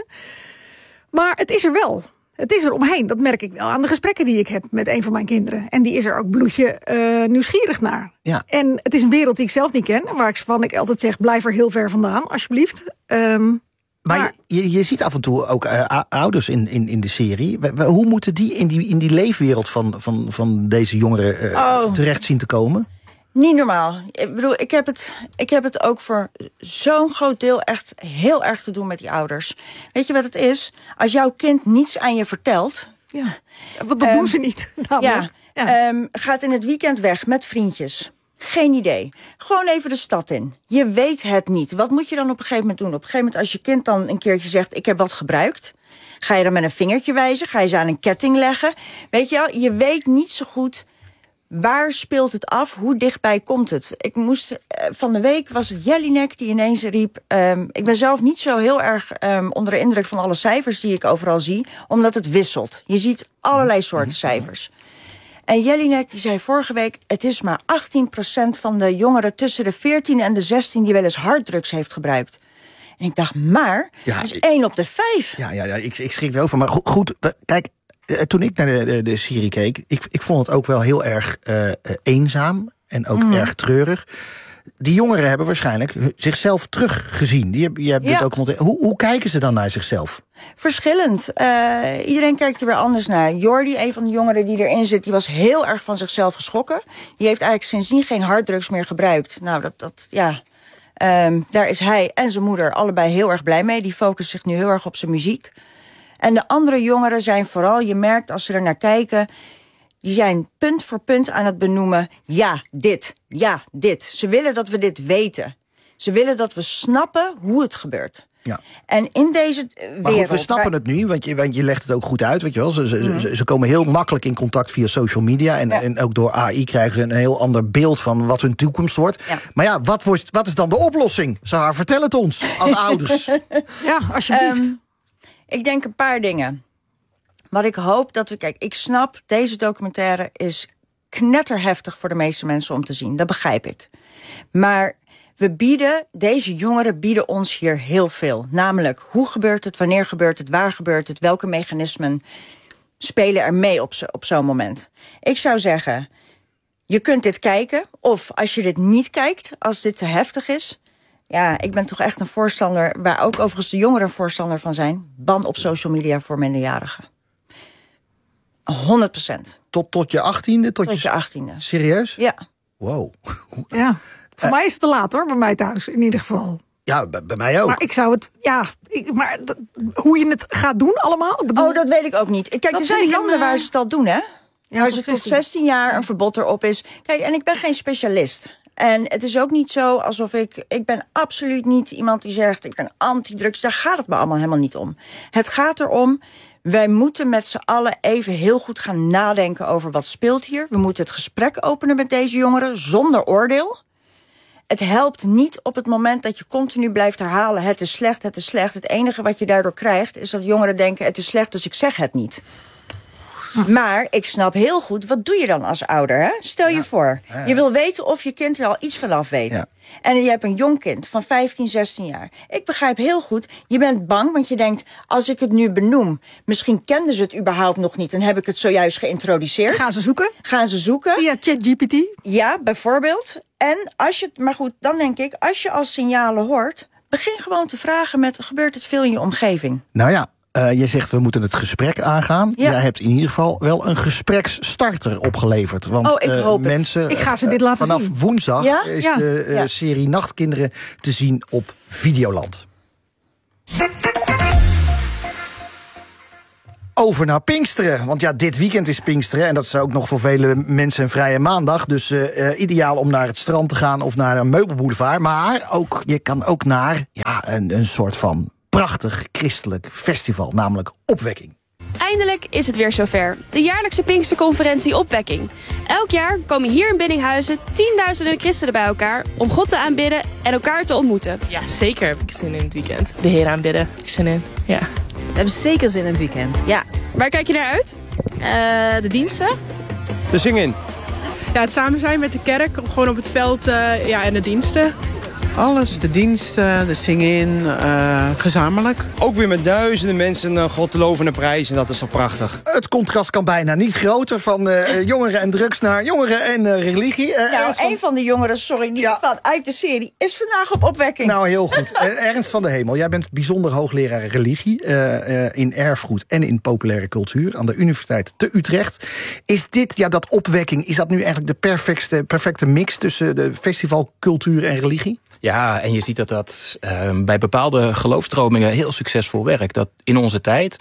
Maar het is er wel. Het is er omheen, dat merk ik wel aan de gesprekken die ik heb met een van mijn kinderen. En die is er ook bloedje uh, nieuwsgierig naar. Ja. En het is een wereld die ik zelf niet ken. Waar ik van ik altijd zeg, blijf er heel ver vandaan, alsjeblieft. Um, maar maar je, je ziet af en toe ook uh, ouders in, in, in de serie. Hoe moeten die in die, in die leefwereld van, van, van deze jongeren uh, oh. terecht zien te komen? Niet normaal. Ik bedoel, ik heb het, ik heb het ook voor zo'n groot deel echt heel erg te doen met die ouders. Weet je wat het is? Als jouw kind niets aan je vertelt... Ja, want dat um, doen ze niet. Ja, ja. Um, gaat in het weekend weg met vriendjes. Geen idee. Gewoon even de stad in. Je weet het niet. Wat moet je dan op een gegeven moment doen? Op een gegeven moment als je kind dan een keertje zegt, ik heb wat gebruikt. Ga je dan met een vingertje wijzen? Ga je ze aan een ketting leggen? Weet je wel, je weet niet zo goed... Waar speelt het af? Hoe dichtbij komt het? Ik moest uh, van de week was het Jelinek die ineens riep... Um, ik ben zelf niet zo heel erg um, onder de indruk van alle cijfers die ik overal zie... omdat het wisselt. Je ziet allerlei soorten cijfers. En Jelinek die zei vorige week... het is maar achttien procent van de jongeren tussen de veertien en de zestien... die wel eens harddrugs heeft gebruikt. En ik dacht, maar, ja, dat is ik, één op de vijf. Ja, ja, ja ik, ik schrik er wel van. Maar goed, goed kijk... Toen ik naar de, de, de serie keek, ik, ik vond het ook wel heel erg uh, eenzaam en ook mm. erg treurig. Die jongeren hebben waarschijnlijk zichzelf teruggezien. Die hebben, je hebt ja. dit ook hoe, hoe kijken ze dan naar zichzelf? Verschillend. Uh, iedereen kijkt er weer anders naar. Jordi, een van de jongeren die erin zit, die was heel erg van zichzelf geschrokken. Die heeft eigenlijk sindsdien geen harddrugs meer gebruikt. Nou, dat, dat ja... Um, daar is hij en zijn moeder allebei heel erg blij mee. Die focussen zich nu heel erg op zijn muziek. En de andere jongeren zijn vooral, je merkt als ze er naar kijken... die zijn punt voor punt aan het benoemen... ja, dit, ja, dit. Ze willen dat we dit weten. Ze willen dat we snappen hoe het gebeurt. Ja. En in deze wereld... Maar goed, we snappen het nu, want je, want je legt het ook goed uit. Weet je wel. Ze, ze, mm. ze, ze komen heel makkelijk in contact via social media... En, ja. en ook door A I krijgen ze een heel ander beeld van wat hun toekomst wordt. Ja. Maar ja, wat, wordt, wat is dan de oplossing? Zahar, vertel het ons, als ouders. Ja, alsjeblieft. Um, Ik denk een paar dingen. Wat ik hoop dat we... Kijk, ik snap, deze documentaire is knetterheftig voor de meeste mensen om te zien. Dat begrijp ik. Maar we bieden, deze jongeren bieden ons hier heel veel. Namelijk, hoe gebeurt het, wanneer gebeurt het, waar gebeurt het... welke mechanismen spelen er mee op, zo, op zo'n moment. Ik zou zeggen, je kunt dit kijken. Of als je dit niet kijkt, als dit te heftig is... Ja, ik ben toch echt een voorstander, waar ook overigens de jongeren voorstander van zijn... ban op social media voor minderjarigen. honderd procent. Tot, tot je achttiende? Tot, tot je achttiende. Serieus? Ja. Wow. Ja, voor uh, mij is het te laat hoor, bij mij thuis in ieder geval. Ja, bij, bij mij ook. Maar ik zou het, ja, ik, maar d- hoe je het gaat doen allemaal? Ik bedoel, oh, dat weet ik ook niet. Kijk, er zijn landen een, waar ze het al doen, hè? Ja, waar ze tot zestien jaar een verbod erop is. Kijk, en ik ben geen specialist... En het is ook niet zo alsof ik... Ik ben absoluut niet iemand die zegt... ik ben anti-drugs. Daar gaat het me allemaal helemaal niet om. Het gaat erom... wij moeten met z'n allen even heel goed gaan nadenken over wat speelt hier. We moeten het gesprek openen met deze jongeren zonder oordeel. Het helpt niet op het moment dat je continu blijft herhalen... het is slecht, het is slecht. Het enige wat je daardoor krijgt is dat jongeren denken... het is slecht, dus ik zeg het niet. Maar ik snap heel goed, wat doe je dan als ouder? Hè? Stel je ja. voor, ja, ja. je wil weten of je kind er al iets vanaf weet. Ja. En je hebt een jong kind van vijftien, zestien jaar. Ik begrijp heel goed, je bent bang, want je denkt... als ik het nu benoem, misschien kenden ze het überhaupt nog niet... en heb ik het zojuist geïntroduceerd. Gaan ze zoeken? Gaan ze zoeken. Via ChatGPT? Ja, bijvoorbeeld. En als je, maar goed, dan denk ik, als je als signalen hoort... begin gewoon te vragen met, gebeurt het veel in je omgeving? Nou ja. Uh, je zegt, we moeten het gesprek aangaan. Ja. Jij hebt in ieder geval wel een gespreksstarter opgeleverd. Want oh, ik uh, hoop mensen, het. Ik ga ze dit laten vanaf zien. woensdag ja? is ja. de uh, ja. serie Nachtkinderen te zien op Videoland. Over naar Pinksteren. Want ja, dit weekend is Pinksteren. En dat is ook nog voor vele mensen een vrije maandag. Dus uh, uh, ideaal om naar het strand te gaan of naar een meubelboulevard. Maar ook, je kan ook naar ja, een, een soort van prachtig christelijk festival. Namelijk Opwekking. Eindelijk is het weer zover. De jaarlijkse Pinksterconferentie Opwekking. Elk jaar komen hier in Biddinghuizen tienduizenden christenen bij elkaar om God te aanbidden en elkaar te ontmoeten. Ja, zeker heb ik zin in het weekend. De Heer aanbidden, heb ik zin in. Ja. We hebben zeker zin in het weekend. Ja. Waar kijk je naar uit? Uh, de diensten. De zing-in. Ja, het samen zijn met de kerk, gewoon op het veld uh, ja, en de diensten. Alles, de diensten, de zing-in, uh, gezamenlijk. Ook weer met duizenden mensen uh, God te loven en prijzen, dat is toch prachtig. Het contrast kan bijna niet groter van uh, jongeren en drugs naar jongeren en uh, religie. Uh, nou, van... een van de jongeren, sorry, die ja. van uit de serie, is vandaag op Opwekking. Nou, heel goed. uh, Ernst van de Hemel, jij bent bijzonder hoogleraar religie uh, uh, in erfgoed en in populaire cultuur aan de Universiteit te Utrecht. Is dit, ja, dat Opwekking, is dat nu eigenlijk de perfecte, perfecte mix tussen de festivalcultuur en religie? Ja, en je ziet dat dat uh, bij bepaalde geloofstromingen heel succesvol werkt. Dat in onze tijd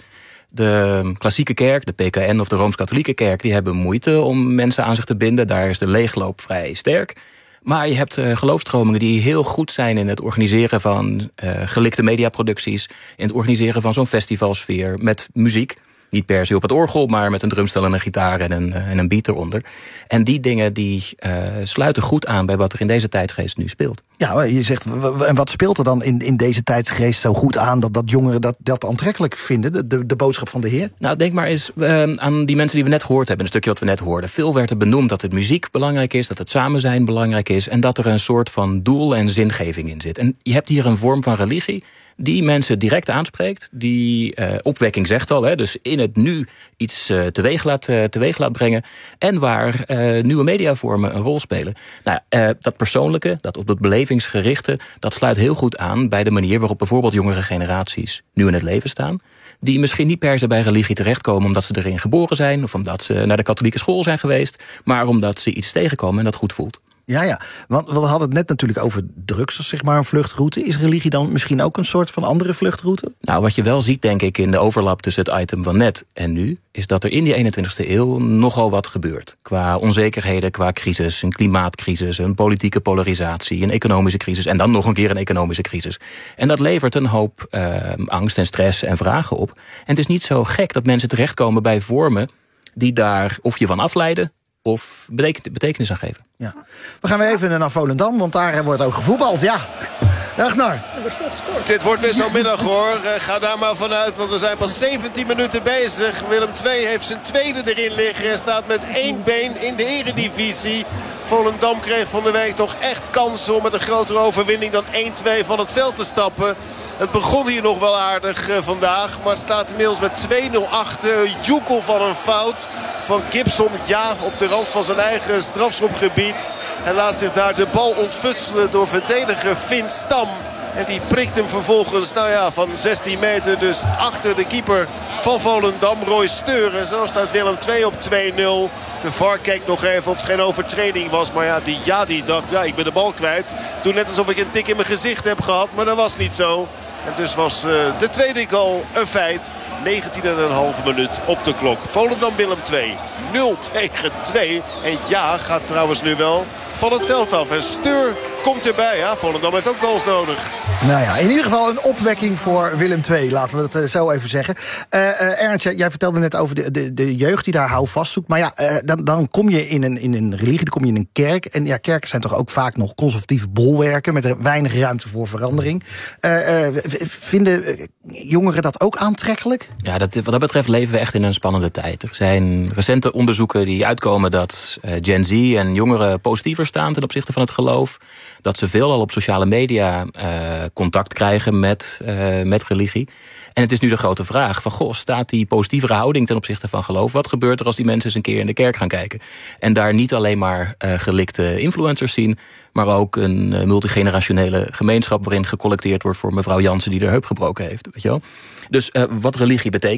de klassieke kerk, de P K N of de Rooms-Katholieke kerk, die hebben moeite om mensen aan zich te binden. Daar is de leegloop vrij sterk. Maar je hebt uh, geloofstromingen die heel goed zijn in het organiseren van uh, gelikte mediaproducties, in het organiseren van zo'n festivalsfeer met muziek. Niet per se op het orgel, maar met een drumstel en een gitaar en een, en een beat eronder. En die dingen die uh, sluiten goed aan bij wat er in deze tijdsgeest nu speelt. Ja, je zegt, en wat speelt er dan in, in deze tijdsgeest zo goed aan dat, dat jongeren dat, dat aantrekkelijk vinden, de, de, de boodschap van de Heer? Nou, denk maar eens uh, aan die mensen die we net gehoord hebben, een stukje wat we net hoorden. Veel werd er benoemd dat het muziek belangrijk is, dat het samen zijn belangrijk is en dat er een soort van doel en zingeving in zit. En je hebt hier een vorm van religie die mensen direct aanspreekt, die uh, opwekking zegt al, hè, dus in het nu iets uh, teweeg, laat, uh, teweeg laat brengen en waar uh, nieuwe mediavormen een rol spelen. Nou, uh, dat persoonlijke, dat op het belevingsgerichte, dat sluit heel goed aan bij de manier waarop bijvoorbeeld jongere generaties nu in het leven staan, die misschien niet per se bij religie terechtkomen omdat ze erin geboren zijn of omdat ze naar de katholieke school zijn geweest, maar omdat ze iets tegenkomen en dat goed voelt. Ja, ja, want we hadden het net natuurlijk over drugs als zeg maar een vluchtroute. Is religie dan misschien ook een soort van andere vluchtroute? Nou, wat je wel ziet, denk ik, in de overlap tussen het item van net en nu, is dat er in die eenentwintigste eeuw nogal wat gebeurt. Qua onzekerheden, qua crisis, een klimaatcrisis, een politieke polarisatie, een economische crisis en dan nog een keer een economische crisis. En dat levert een hoop uh, angst en stress en vragen op. En het is niet zo gek dat mensen terechtkomen bij vormen die daar of je van afleiden of betekenis aan geven. Ja. We gaan weer even naar Volendam, want daar wordt ook gevoetbald. Ja, Ragnar. Er wordt veel gescoord. Dit wordt weer zo'n middag hoor. Ga daar maar vanuit, want we zijn pas zeventien minuten bezig. Willem twee heeft zijn tweede erin liggen en staat met één been in de eredivisie. Volendam kreeg van de week toch echt kansen om met een grotere overwinning dan één twee van het veld te stappen. Het begon hier nog wel aardig uh, vandaag, maar het staat inmiddels met twee nul achter. Joekel van een fout van Gibson, ja, op de rand van zijn eigen strafschopgebied. En laat zich daar de bal ontfutselen door verdediger Finn Stam. En die prikt hem vervolgens, nou ja, van zestien meter dus achter de keeper van Volendam, Roy Steur. En zo staat Willem twee op twee nul. De V A R kijkt nog even of het geen overtreding was. Maar ja, die, ja, die dacht, ja, ik ben de bal kwijt. Doe net alsof ik een tik in mijn gezicht heb gehad, maar dat was niet zo. En dus was uh, de tweede goal een feit. negentien komma vijf minuut op de klok. Volendam Willem twee. nul tegen twee. En ja, gaat trouwens nu wel van het veld af. En Steur komt erbij. Ja, Volendam heeft ook goals nodig. Nou ja, in ieder geval een opwekking voor Willem twee. Laten we dat uh, zo even zeggen. Uh, uh, Ernst, jij vertelde net over de, de, de jeugd die daar houvast zoekt. Maar ja, uh, dan, dan kom je in een, in een religie, dan kom je in een kerk. En ja, kerken zijn toch ook vaak nog conservatieve bolwerken met weinig ruimte voor verandering. Uh, uh, vinden jongeren dat ook aantrekkelijk? Ja, dat, wat dat betreft leven we echt in een spannende tijd. Er zijn recente onderzoeken die uitkomen dat uh, Gen Z en jongeren positiever staan ten opzichte van het geloof. Dat ze veelal op sociale media uh, contact krijgen met, uh, met religie. En het is nu de grote vraag van, goh, staat die positievere houding ten opzichte van geloof? Wat gebeurt er als die mensen eens een keer in de kerk gaan kijken? En daar niet alleen maar uh, gelikte influencers zien, maar ook een uh, multigenerationele gemeenschap waarin gecollecteerd wordt voor mevrouw Jansen die de heup gebroken heeft. Weet je wel? Dus uh, wat religie betekent,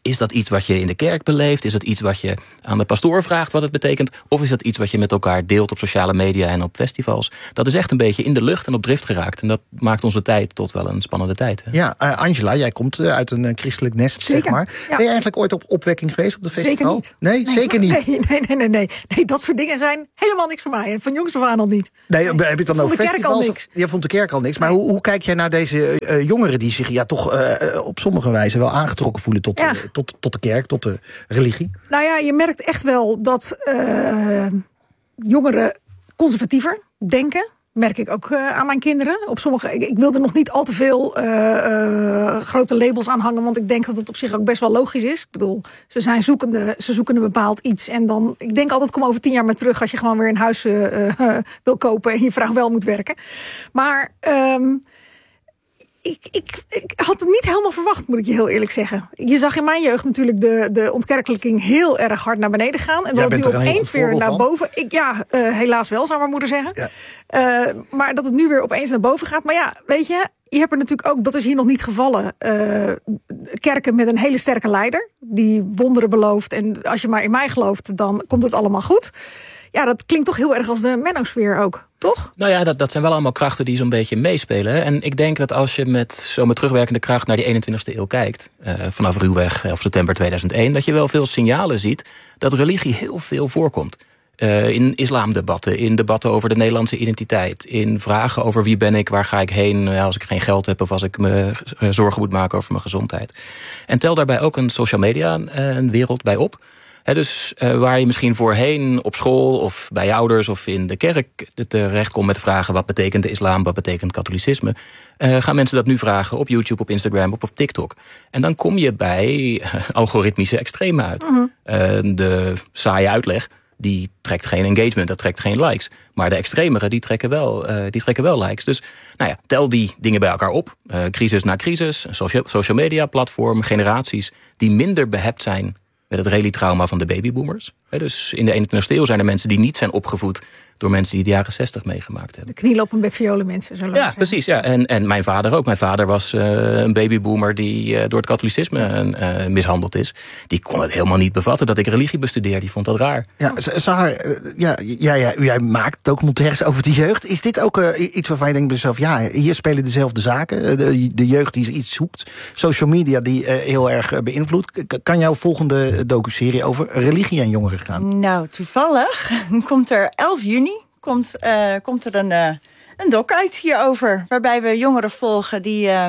is dat iets wat je in de kerk beleeft? Is dat iets wat je aan de pastoor vraagt wat het betekent? Of is dat iets wat je met elkaar deelt op sociale media en op festivals? Dat is echt een beetje in de lucht en op drift geraakt. En dat maakt onze tijd tot wel een spannende tijd. Hè? Ja, uh, Angela, jij komt uh, uit een uh, christelijk nest, zeker, zeg maar. Ja. Ben je eigenlijk ooit op opwekking geweest op de festival? Zeker niet. Nee, nee zeker niet? Nee, nee, nee, nee, nee. nee, dat soort dingen zijn helemaal niks voor mij. En van jongs af aan al niet. Nee, heb je het dan over festivals? Of, je vond de kerk al niks. Maar nee. hoe, hoe kijk jij naar deze uh, jongeren die zich ja, toch uh, op sommige wijze wel aangetrokken voelen tot, ja. uh, tot, tot de kerk, tot de religie? Nou ja, je merkt echt wel dat uh, jongeren conservatiever denken. Merk ik ook uh, aan mijn kinderen. Op sommige, ik, ik wil er nog niet al te veel uh, uh, grote labels aan hangen, want ik denk dat het op zich ook best wel logisch is. Ik bedoel, ze zijn zoekende, ze zoeken een bepaald iets. En dan, ik denk altijd, kom over tien jaar maar terug als je gewoon weer een huis uh, uh, wil kopen en je vrouw wel moet werken. Maar um, Ik, ik, ik had het niet helemaal verwacht, moet ik je heel eerlijk zeggen. Je zag in mijn jeugd natuurlijk de, de ontkerkelijking heel erg hard naar beneden gaan. En dat het nu opeens weer naar boven. Ik, ja, uh, helaas wel, zou mijn moeder zeggen. Ja. Uh, maar dat het nu weer opeens naar boven gaat. Maar ja, weet je, je hebt er natuurlijk ook, dat is hier nog niet gevallen, uh, kerken met een hele sterke leider. Die wonderen belooft. En als je maar in mij gelooft, dan komt het allemaal goed. Ja, dat klinkt toch heel erg als de Menno-sfeer ook, toch? Nou ja, dat, dat zijn wel allemaal krachten die zo'n beetje meespelen. Hè? En ik denk dat als je met zo met terugwerkende kracht naar die eenentwintigste eeuw kijkt, uh, vanaf ruwweg elf september tweeduizend één, dat je wel veel signalen ziet dat religie heel veel voorkomt. Uh, in islamdebatten, in debatten over de Nederlandse identiteit, in vragen over wie ben ik, waar ga ik heen uh, als ik geen geld heb of als ik me uh, zorgen moet maken over mijn gezondheid. En tel daarbij ook een social media uh, een wereld bij op. He, dus uh, waar je misschien voorheen op school of bij je ouders of in de kerk terecht komt met vragen wat betekent de islam, wat betekent katholicisme, uh, gaan mensen dat nu vragen op YouTube, op Instagram, op, op TikTok. En dan kom je bij uh, algoritmische extremen uit. Mm-hmm. Uh, de saaie uitleg, die trekt geen engagement, dat trekt geen likes. Maar de extremere, die trekken wel, uh, die trekken wel likes. Dus nou ja, tel die dingen bij elkaar op. Uh, crisis na crisis, social, social media platform, generaties die minder behept zijn met het rally-trauma van de babyboomers. Dus in de eenentwintigste eeuw zijn er mensen die niet zijn opgevoed door mensen die de jaren zestig meegemaakt hebben. De knielen op een bed violen mensen. Zo ja, precies. Ja. En, en mijn vader ook. Mijn vader was uh, een babyboomer die uh, door het katholicisme uh, mishandeld is. Die kon het helemaal niet bevatten dat ik religie bestudeer. Die vond dat raar. Ja, Sahar, uh, ja, ja, ja, jij maakt documentaires over de jeugd. Is dit ook uh, iets waarvan je denkt bij jezelf, ja, hier spelen dezelfde zaken. De, de jeugd die iets zoekt. Social media die uh, heel erg uh, beïnvloedt. Kan jouw volgende docuserie over religie en jongeren gaan? Nou, toevallig komt er elf juni komt, uh, komt er een, uh, een doc uit hierover, waarbij we jongeren volgen die, uh,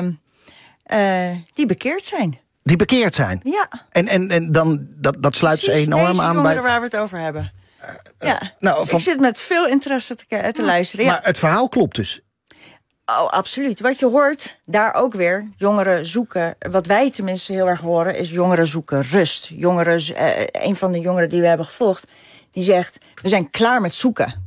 uh, die bekeerd zijn. Die bekeerd zijn? Ja. En, en, en dan, dat, dat sluit ze enorm aan bij waar we het over hebben. Uh, uh, ja, nou, dus van... ik zit met veel interesse te, te ja. luisteren. Ja. Maar het verhaal klopt dus? Oh, absoluut. Wat je hoort, daar ook weer, jongeren zoeken, wat wij tenminste heel erg horen, is jongeren zoeken rust. Jongeren, uh, een van de jongeren die we hebben gevolgd, die zegt, we zijn klaar met zoeken.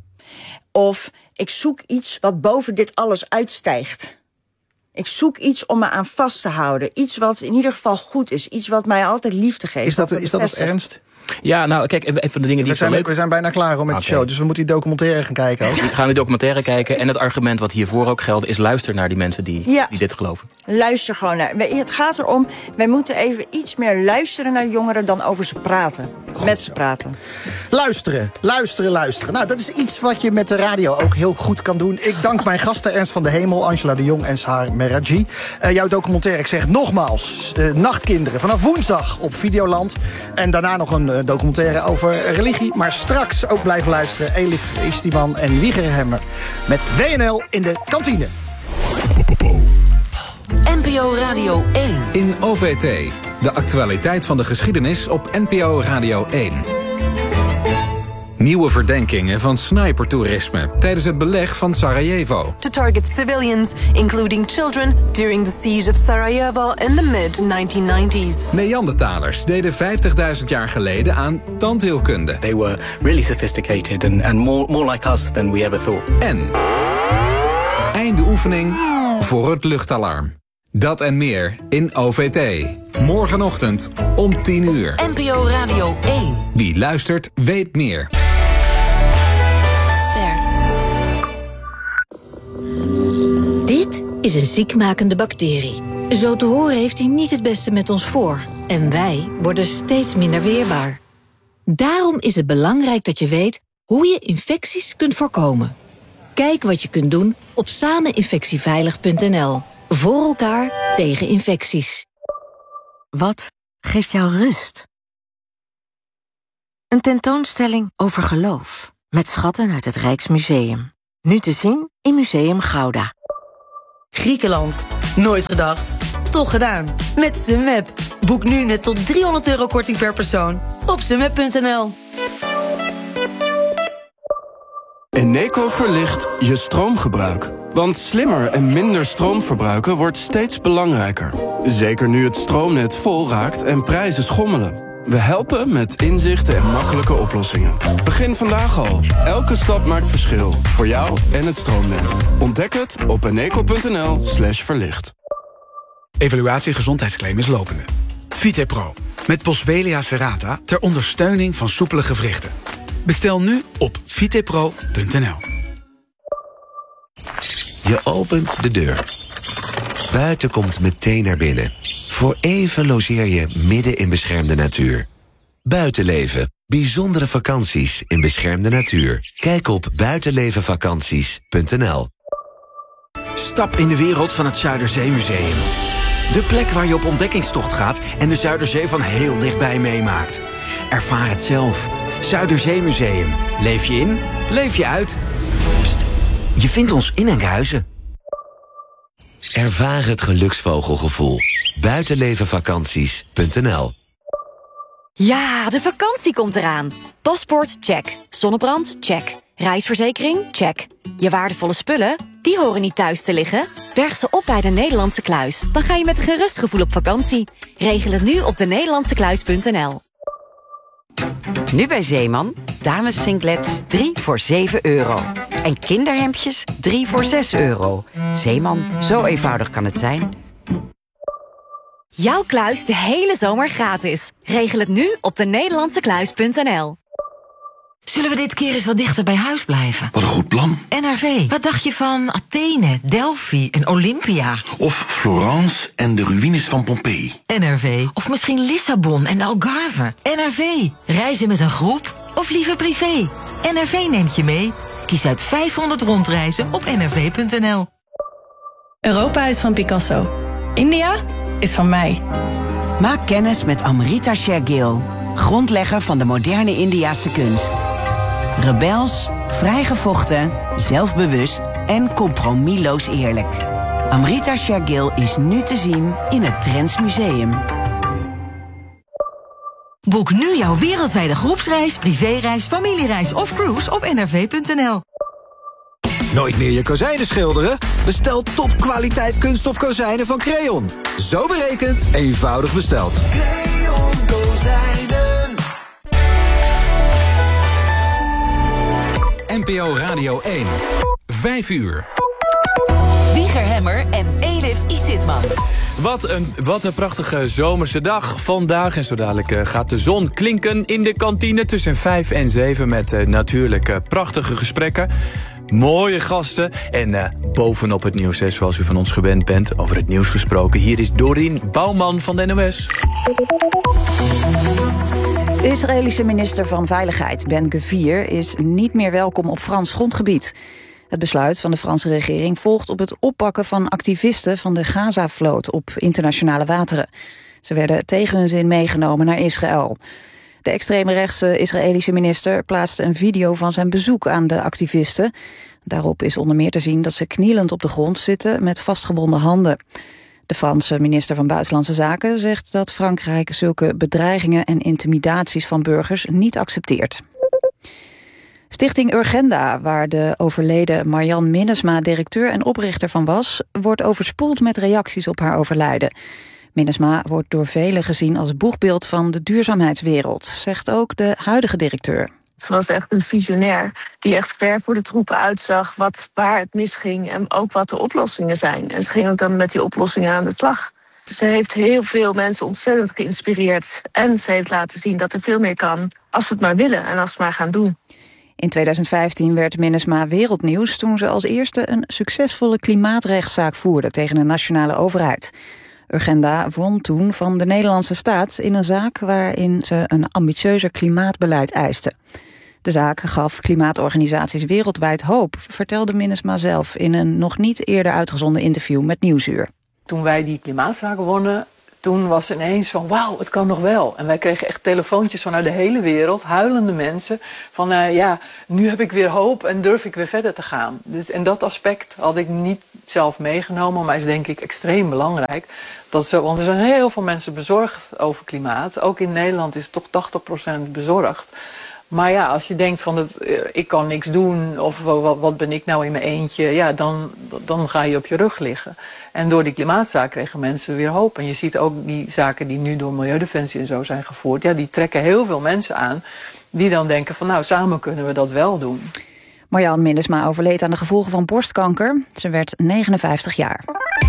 Of ik zoek iets wat boven dit alles uitstijgt. Ik zoek iets om me aan vast te houden. Iets wat in ieder geval goed is. Iets wat mij altijd liefde geeft. Is dat, is dat het ernst? Ja, nou kijk, een van de dingen die we zijn, leuk... we zijn bijna klaar hoor, met okay. de show, dus we moeten die documentaire gaan kijken. Ook. We gaan die documentaire kijken en het argument wat hiervoor ook geldt is luister naar die mensen die, ja. die dit geloven. Luister gewoon naar. Het gaat erom, wij moeten even iets meer luisteren naar jongeren dan over ze praten. Goed met ze praten. Luisteren, luisteren, luisteren. Nou, dat is iets wat je met de radio ook heel goed kan doen. Ik dank mijn gasten Ernst van de Hemel, Angela de Jong en Sahar Meraji. Uh, jouw documentaire, ik zeg nogmaals, uh, Nachtkinderen, vanaf woensdag op Videoland. En daarna nog een uh, documentaire over religie. Maar straks ook blijven luisteren. Elif Istiman en Wieger Hemmer met W N L in de kantine. N P O Radio één. In O V T. De actualiteit van de geschiedenis op N P O Radio één. Nieuwe verdenkingen van snipertoerisme tijdens het beleg van Sarajevo. To target civilians, including children, during the siege of Sarajevo in the mid nineteen nineties. Neandertalers deden vijftigduizend jaar geleden aan tandheelkunde. They were really sophisticated and, and more, more like us than we ever thought. En einde oefening voor het luchtalarm. Dat en meer in O V T. Morgenochtend om tien uur. N P O Radio één. Wie luistert, weet meer. Ster. Dit is een ziekmakende bacterie. Zo te horen heeft hij niet het beste met ons voor. En wij worden steeds minder weerbaar. Daarom is het belangrijk dat je weet hoe je infecties kunt voorkomen. Kijk wat je kunt doen op sameninfectieveilig punt n l. Voor elkaar tegen infecties. Wat geeft jou rust? Een tentoonstelling over geloof. Met schatten uit het Rijksmuseum. Nu te zien in Museum Gouda. Griekenland. Nooit gedacht. Toch gedaan. Met Sunweb. Boek nu net tot driehonderd euro korting per persoon. Op sunweb punt n l. Eneco verlicht je stroomgebruik. Want slimmer en minder stroom verbruiken wordt steeds belangrijker. Zeker nu het stroomnet vol raakt en prijzen schommelen. We helpen met inzichten en makkelijke oplossingen. Begin vandaag al. Elke stap maakt verschil. Voor jou en het stroomnet. Ontdek het op eneco punt n l slash verlicht. Evaluatie gezondheidsclaim is lopende. Vitepro. Met Boswellia serrata ter ondersteuning van soepele gewrichten. Bestel nu op vitepro punt n l. Je opent de deur. Buiten komt meteen naar binnen. Voor even logeer je midden in beschermde natuur. Buitenleven. Bijzondere vakanties in beschermde natuur. Kijk op buitenlevenvakanties punt n l. Stap in de wereld van het Zuiderzeemuseum. De plek waar je op ontdekkingstocht gaat en de Zuiderzee van heel dichtbij meemaakt. Ervaar het zelf. Zuiderzeemuseum. Leef je in, leef je uit. Pst, je vindt ons in Enkhuizen. Ervaar het geluksvogelgevoel. buitenlevenvakanties punt n l. Ja, de vakantie komt eraan. Paspoort, check. Zonnebrand, check. Reisverzekering, check. Je waardevolle spullen, die horen niet thuis te liggen. Berg ze op bij de Nederlandse Kluis. Dan ga je met een gerust gevoel op vakantie. Regel het nu op de nederlandse kluis punt n l. Nu bij Zeeman, dames singlets drie voor zeven euro. En kinderhemdjes drie voor zes euro. Zeeman, zo eenvoudig kan het zijn. Jouw kluis de hele zomer gratis. Regel het nu op de nederlandse kluis punt n l. Zullen we dit keer eens wat dichter bij huis blijven? Wat een goed plan. N R V, wat dacht je van Athene, Delphi en Olympia? Of Florence en de ruïnes van Pompeii. N R V, of misschien Lissabon en de Algarve. N R V, reizen met een groep of liever privé? N R V neemt je mee. Kies uit vijfhonderd rondreizen op n r v punt n l. Europa is van Picasso. India is van mij. Maak kennis met Amrita Shergill, grondlegger van de moderne Indiase kunst. Rebels, vrijgevochten, zelfbewust en compromisloos eerlijk. Amrita Shergill is nu te zien in het Trends Museum. Boek nu jouw wereldwijde groepsreis, privéreis, familiereis of cruise op n r v punt n l. Nooit meer je kozijnen schilderen? Bestel topkwaliteit kunststof kozijnen van Creon. Zo berekend, eenvoudig besteld. Creon Kozijnen. N P O Radio één. Vijf uur. Wieger Hemmer en Elif Isitman. Wat een, wat een prachtige zomerse dag vandaag. En zo dadelijk uh, gaat de zon klinken in de kantine tussen vijf en zeven... met uh, natuurlijk uh, prachtige gesprekken. Mooie gasten en uh, bovenop het nieuws, hè, zoals u van ons gewend bent. Over het nieuws gesproken. Hier is Dorien Bouwman van de N O S. De Israëlische minister van Veiligheid, Ben-Gvir, is niet meer welkom op Frans grondgebied. Het besluit van de Franse regering volgt op het oppakken van activisten van de Gaza-vloot op internationale wateren. Ze werden tegen hun zin meegenomen naar Israël. De extreemrechtse Israëlische minister plaatste een video van zijn bezoek aan de activisten. Daarop is onder meer te zien dat ze knielend op de grond zitten met vastgebonden handen. De Franse minister van Buitenlandse Zaken zegt dat Frankrijk zulke bedreigingen en intimidaties van burgers niet accepteert. Stichting Urgenda, waar de overleden Marjan Minnesma directeur en oprichter van was, wordt overspoeld met reacties op haar overlijden. Minnesma wordt door velen gezien als boegbeeld van de duurzaamheidswereld, zegt ook de huidige directeur. Ze was echt een visionair die echt ver voor de troepen uitzag wat, waar het misging en ook wat de oplossingen zijn. En ze ging ook dan met die oplossingen aan de slag. Ze heeft heel veel mensen ontzettend geïnspireerd en ze heeft laten zien dat er veel meer kan als we het maar willen en als we het maar gaan doen. In tweeduizend vijftien werd Minnesma wereldnieuws toen ze als eerste een succesvolle klimaatrechtszaak voerde tegen de nationale overheid. Urgenda won toen van de Nederlandse staat in een zaak waarin ze een ambitieuzer klimaatbeleid eisten. De zaak gaf klimaatorganisaties wereldwijd hoop, vertelde Minnesma zelf in een nog niet eerder uitgezonden interview met Nieuwsuur. Toen wij die klimaatzaak wonnen, toen was ineens van wauw, het kan nog wel. En wij kregen echt telefoontjes vanuit de hele wereld, huilende mensen. Van uh, ja, nu heb ik weer hoop en durf ik weer verder te gaan. Dus, en dat aspect had ik niet zelf meegenomen, maar is denk ik extreem belangrijk. Dat zo, want er zijn heel veel mensen bezorgd over klimaat. Ook in Nederland is toch tachtig procent bezorgd. Maar ja, als je denkt van het, ik kan niks doen of wat, wat ben ik nou in mijn eentje, ja, dan, dan ga je op je rug liggen. En door die klimaatzaak kregen mensen weer hoop. En je ziet ook die zaken die nu door Milieudefensie en zo zijn gevoerd, ja, die trekken heel veel mensen aan die dan denken van nou, samen kunnen we dat wel doen. Marjan Minnesma overleed aan de gevolgen van borstkanker. Ze werd negenenvijftig jaar.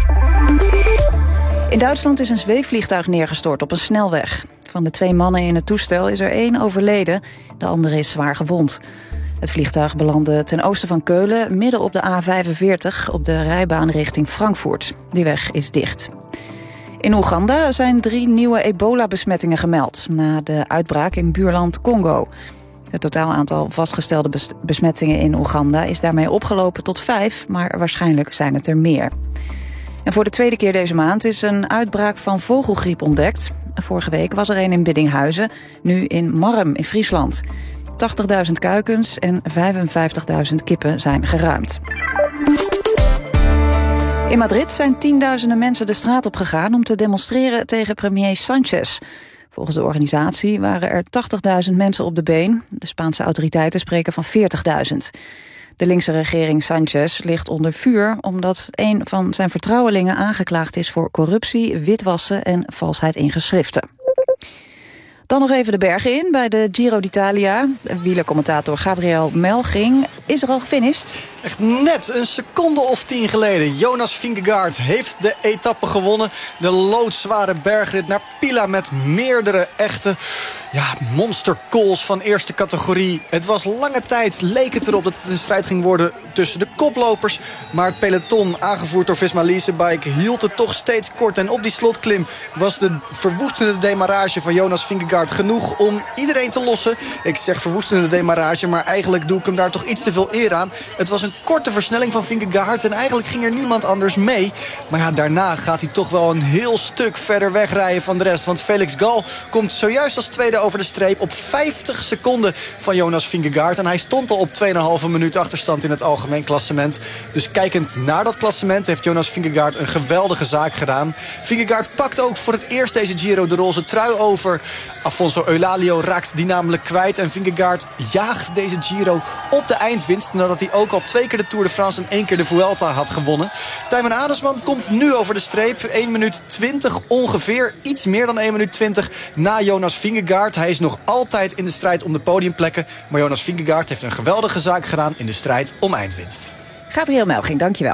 In Duitsland is een zweefvliegtuig neergestort op een snelweg. Van de twee mannen in het toestel is er één overleden, de andere is zwaar gewond. Het vliegtuig belandde ten oosten van Keulen, midden op de A vijfenveertig... op de rijbaan richting Frankfurt. Die weg is dicht. In Oeganda zijn drie nieuwe ebola-besmettingen gemeld, na de uitbraak in buurland Congo. Het totaal aantal vastgestelde besmettingen in Oeganda is daarmee opgelopen tot vijf, maar waarschijnlijk zijn het er meer. En voor de tweede keer deze maand is een uitbraak van vogelgriep ontdekt. Vorige week was er een in Biddinghuizen, nu in Marm in Friesland. tachtigduizend kuikens en vijfenvijftigduizend kippen zijn geruimd. In Madrid zijn tienduizenden mensen de straat op gegaan om te demonstreren tegen premier Sanchez. Volgens de organisatie waren er tachtigduizend mensen op de been. De Spaanse autoriteiten spreken van veertigduizend. De linkse regering Sanchez ligt onder vuur omdat een van zijn vertrouwelingen aangeklaagd is voor corruptie, witwassen en valsheid in geschriften. Dan nog even de bergen in bij de Giro d'Italia. Wielercommentator Gabriel Melching is er al gefinished. Echt net een seconde of tien geleden. Jonas Vingegaard heeft de etappe gewonnen. De loodzware bergrit naar Pila met meerdere echte ja, monstercalls van eerste categorie. Het was lange tijd, leek het erop dat het een strijd ging worden tussen de koplopers. Maar het peloton, aangevoerd door Visma Leasebike, hield het toch steeds kort. En op die slotklim was de verwoestende demarrage van Jonas Vingegaard genoeg om iedereen te lossen. Ik zeg verwoestende demarrage, maar eigenlijk doe ik hem daar toch iets te veel eer aan. Het was een korte versnelling van Vingegaard en eigenlijk ging er niemand anders mee. Maar ja, daarna gaat hij toch wel een heel stuk verder wegrijden van de rest. Want Felix Gal komt zojuist als tweede over de streep op vijftig seconden van Jonas Vingegaard. En hij stond al op twee komma vijf minuut achterstand in het algemeen klassement. Dus kijkend naar dat klassement heeft Jonas Vingegaard een geweldige zaak gedaan. Vingegaard pakt ook voor het eerst deze Giro de roze trui over. Afonso Eulalio raakt die namelijk kwijt. En Vingegaard jaagt deze Giro op de eindwinst, nadat hij ook al twee keer de Tour de France en één keer de Vuelta had gewonnen. Tijmen Arendsman komt nu over de streep. één minuut twintig ongeveer. Iets meer dan één minuut twintig na Jonas Vingegaard. Hij is nog altijd in de strijd om de podiumplekken. Maar Jonas Vingegaard heeft een geweldige zaak gedaan in de strijd om eindwinst. Gabriel Melching, dankjewel.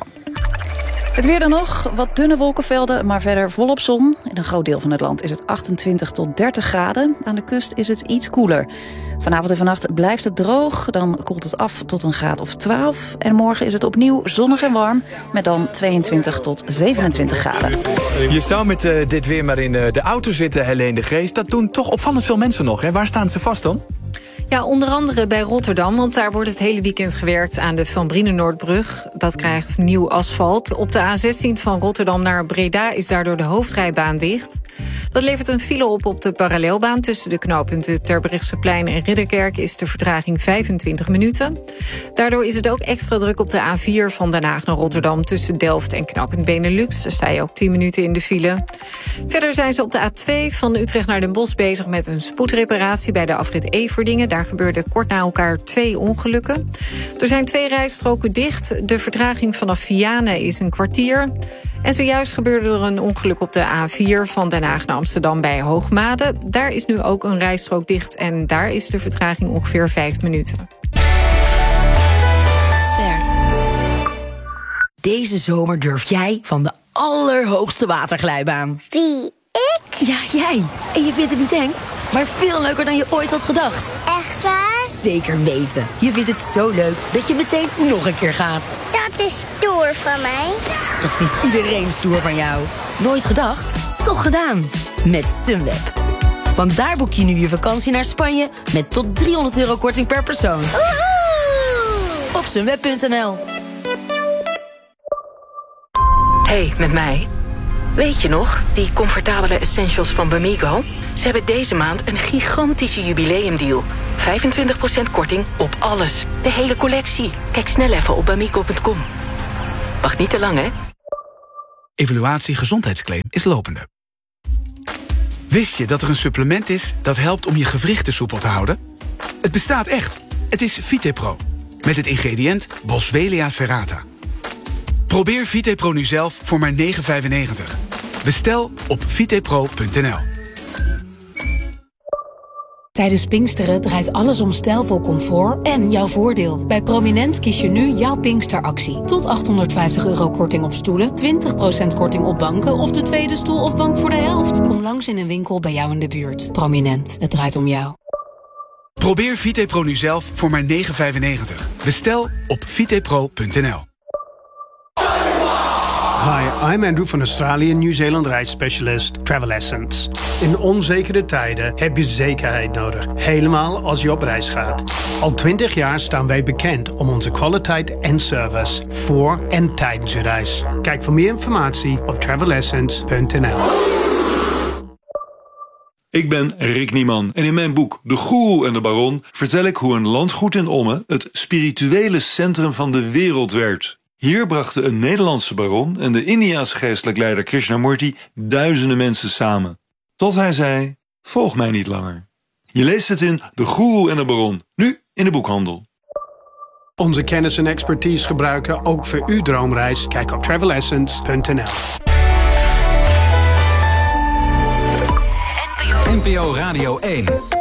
Het weer dan nog, wat dunne wolkenvelden, maar verder volop zon. In een groot deel van het land is het achtentwintig tot dertig graden. Aan de kust is het iets koeler. Vanavond en vannacht blijft het droog, dan koelt het af tot een graad of twaalf. En morgen is het opnieuw zonnig en warm, met dan tweeëntwintig tot zevenentwintig graden. Je zou met uh, dit weer maar in uh, de auto zitten, Helene de Geest. Dat doen toch opvallend veel mensen nog, hè? Waar staan ze vast dan? Ja, onder andere bij Rotterdam, want daar wordt het hele weekend gewerkt aan de Van Brienenoordbrug. Dat krijgt nieuw asfalt. Op de A zestien van Rotterdam naar Breda is daardoor de hoofdrijbaan dicht. Dat levert een file op op de parallelbaan tussen de knooppunten Terbrechtseplein en Ridderkerk is de vertraging vijfentwintig minuten. Daardoor is het ook extra druk op de A vier van Den Haag naar Rotterdam tussen Delft en knooppunt Benelux. Daar sta je ook tien minuten in de file. Verder zijn ze op de A twee van Utrecht naar Den Bosch bezig met een spoedreparatie bij de afrit Everdingen. Daar gebeurden kort na elkaar twee ongelukken. Er zijn twee rijstroken dicht. De vertraging vanaf Vianen is een kwartier. En zojuist gebeurde er een ongeluk op de A vier van Den Haag naar Amsterdam bij Hoogmade. Daar is nu ook een rijstrook dicht en daar is de vertraging ongeveer vijf minuten. Ster. Deze zomer durf jij van de allerhoogste waterglijbaan. Wie? Ik? Ja, jij. En je vindt het niet eng, maar veel leuker dan je ooit had gedacht. Echt waar? Zeker weten. Je vindt het zo leuk dat je meteen nog een keer gaat. Dat is stoer van mij. Dat vindt iedereen stoer van jou. Nooit gedacht? Toch gedaan. Met Sunweb. Want daar boek je nu je vakantie naar Spanje met tot driehonderd euro korting per persoon. Woehoe! Op sunweb punt n l. Hey, met mij. Weet je nog, die comfortabele essentials van Bamigo? Ze hebben deze maand een gigantische jubileumdeal. vijfentwintig procent korting op alles. De hele collectie. Kijk snel even op bamigo punt com. Wacht niet te lang, hè? Evaluatie gezondheidsclaim is lopende. Wist je dat er een supplement is dat helpt om je gewrichten soepel te houden? Het bestaat echt. Het is VitePro. Met het ingrediënt Boswellia serrata. Probeer VitePro nu zelf voor maar negen vijfennegentig. Bestel op vitepro punt n l. Tijdens Pinksteren draait alles om stijlvol comfort en jouw voordeel. Bij Prominent kies je nu jouw Pinksteractie. Tot achthonderdvijftig euro korting op stoelen, twintig procent korting op banken of de tweede stoel of bank voor de helft. Kom langs in een winkel bij jou in de buurt. Prominent, het draait om jou. Probeer VitePro nu zelf voor maar negen vijfennegentig. Bestel op vitepro punt n l. Hi, I'm Andrew van Australië Nieuw-Zeeland reisspecialist Travel Essence. In onzekere tijden heb je zekerheid nodig, helemaal als je op reis gaat. Al twintig jaar staan wij bekend om onze kwaliteit en service voor en tijdens je reis. Kijk voor meer informatie op travel essence punt n l. Ik ben Rick Nieman en in mijn boek De Goeroe en de Baron vertel ik hoe een landgoed in Ommen het spirituele centrum van de wereld werd. Hier brachten een Nederlandse baron en de Indiase geestelijk leider Krishnamurti duizenden mensen samen. Tot hij zei, volg mij niet langer. Je leest het in De Goeroe en de Baron, nu in de boekhandel. Onze kennis en expertise gebruiken ook voor uw droomreis. Kijk op travel essence punt n l. N P O Radio één.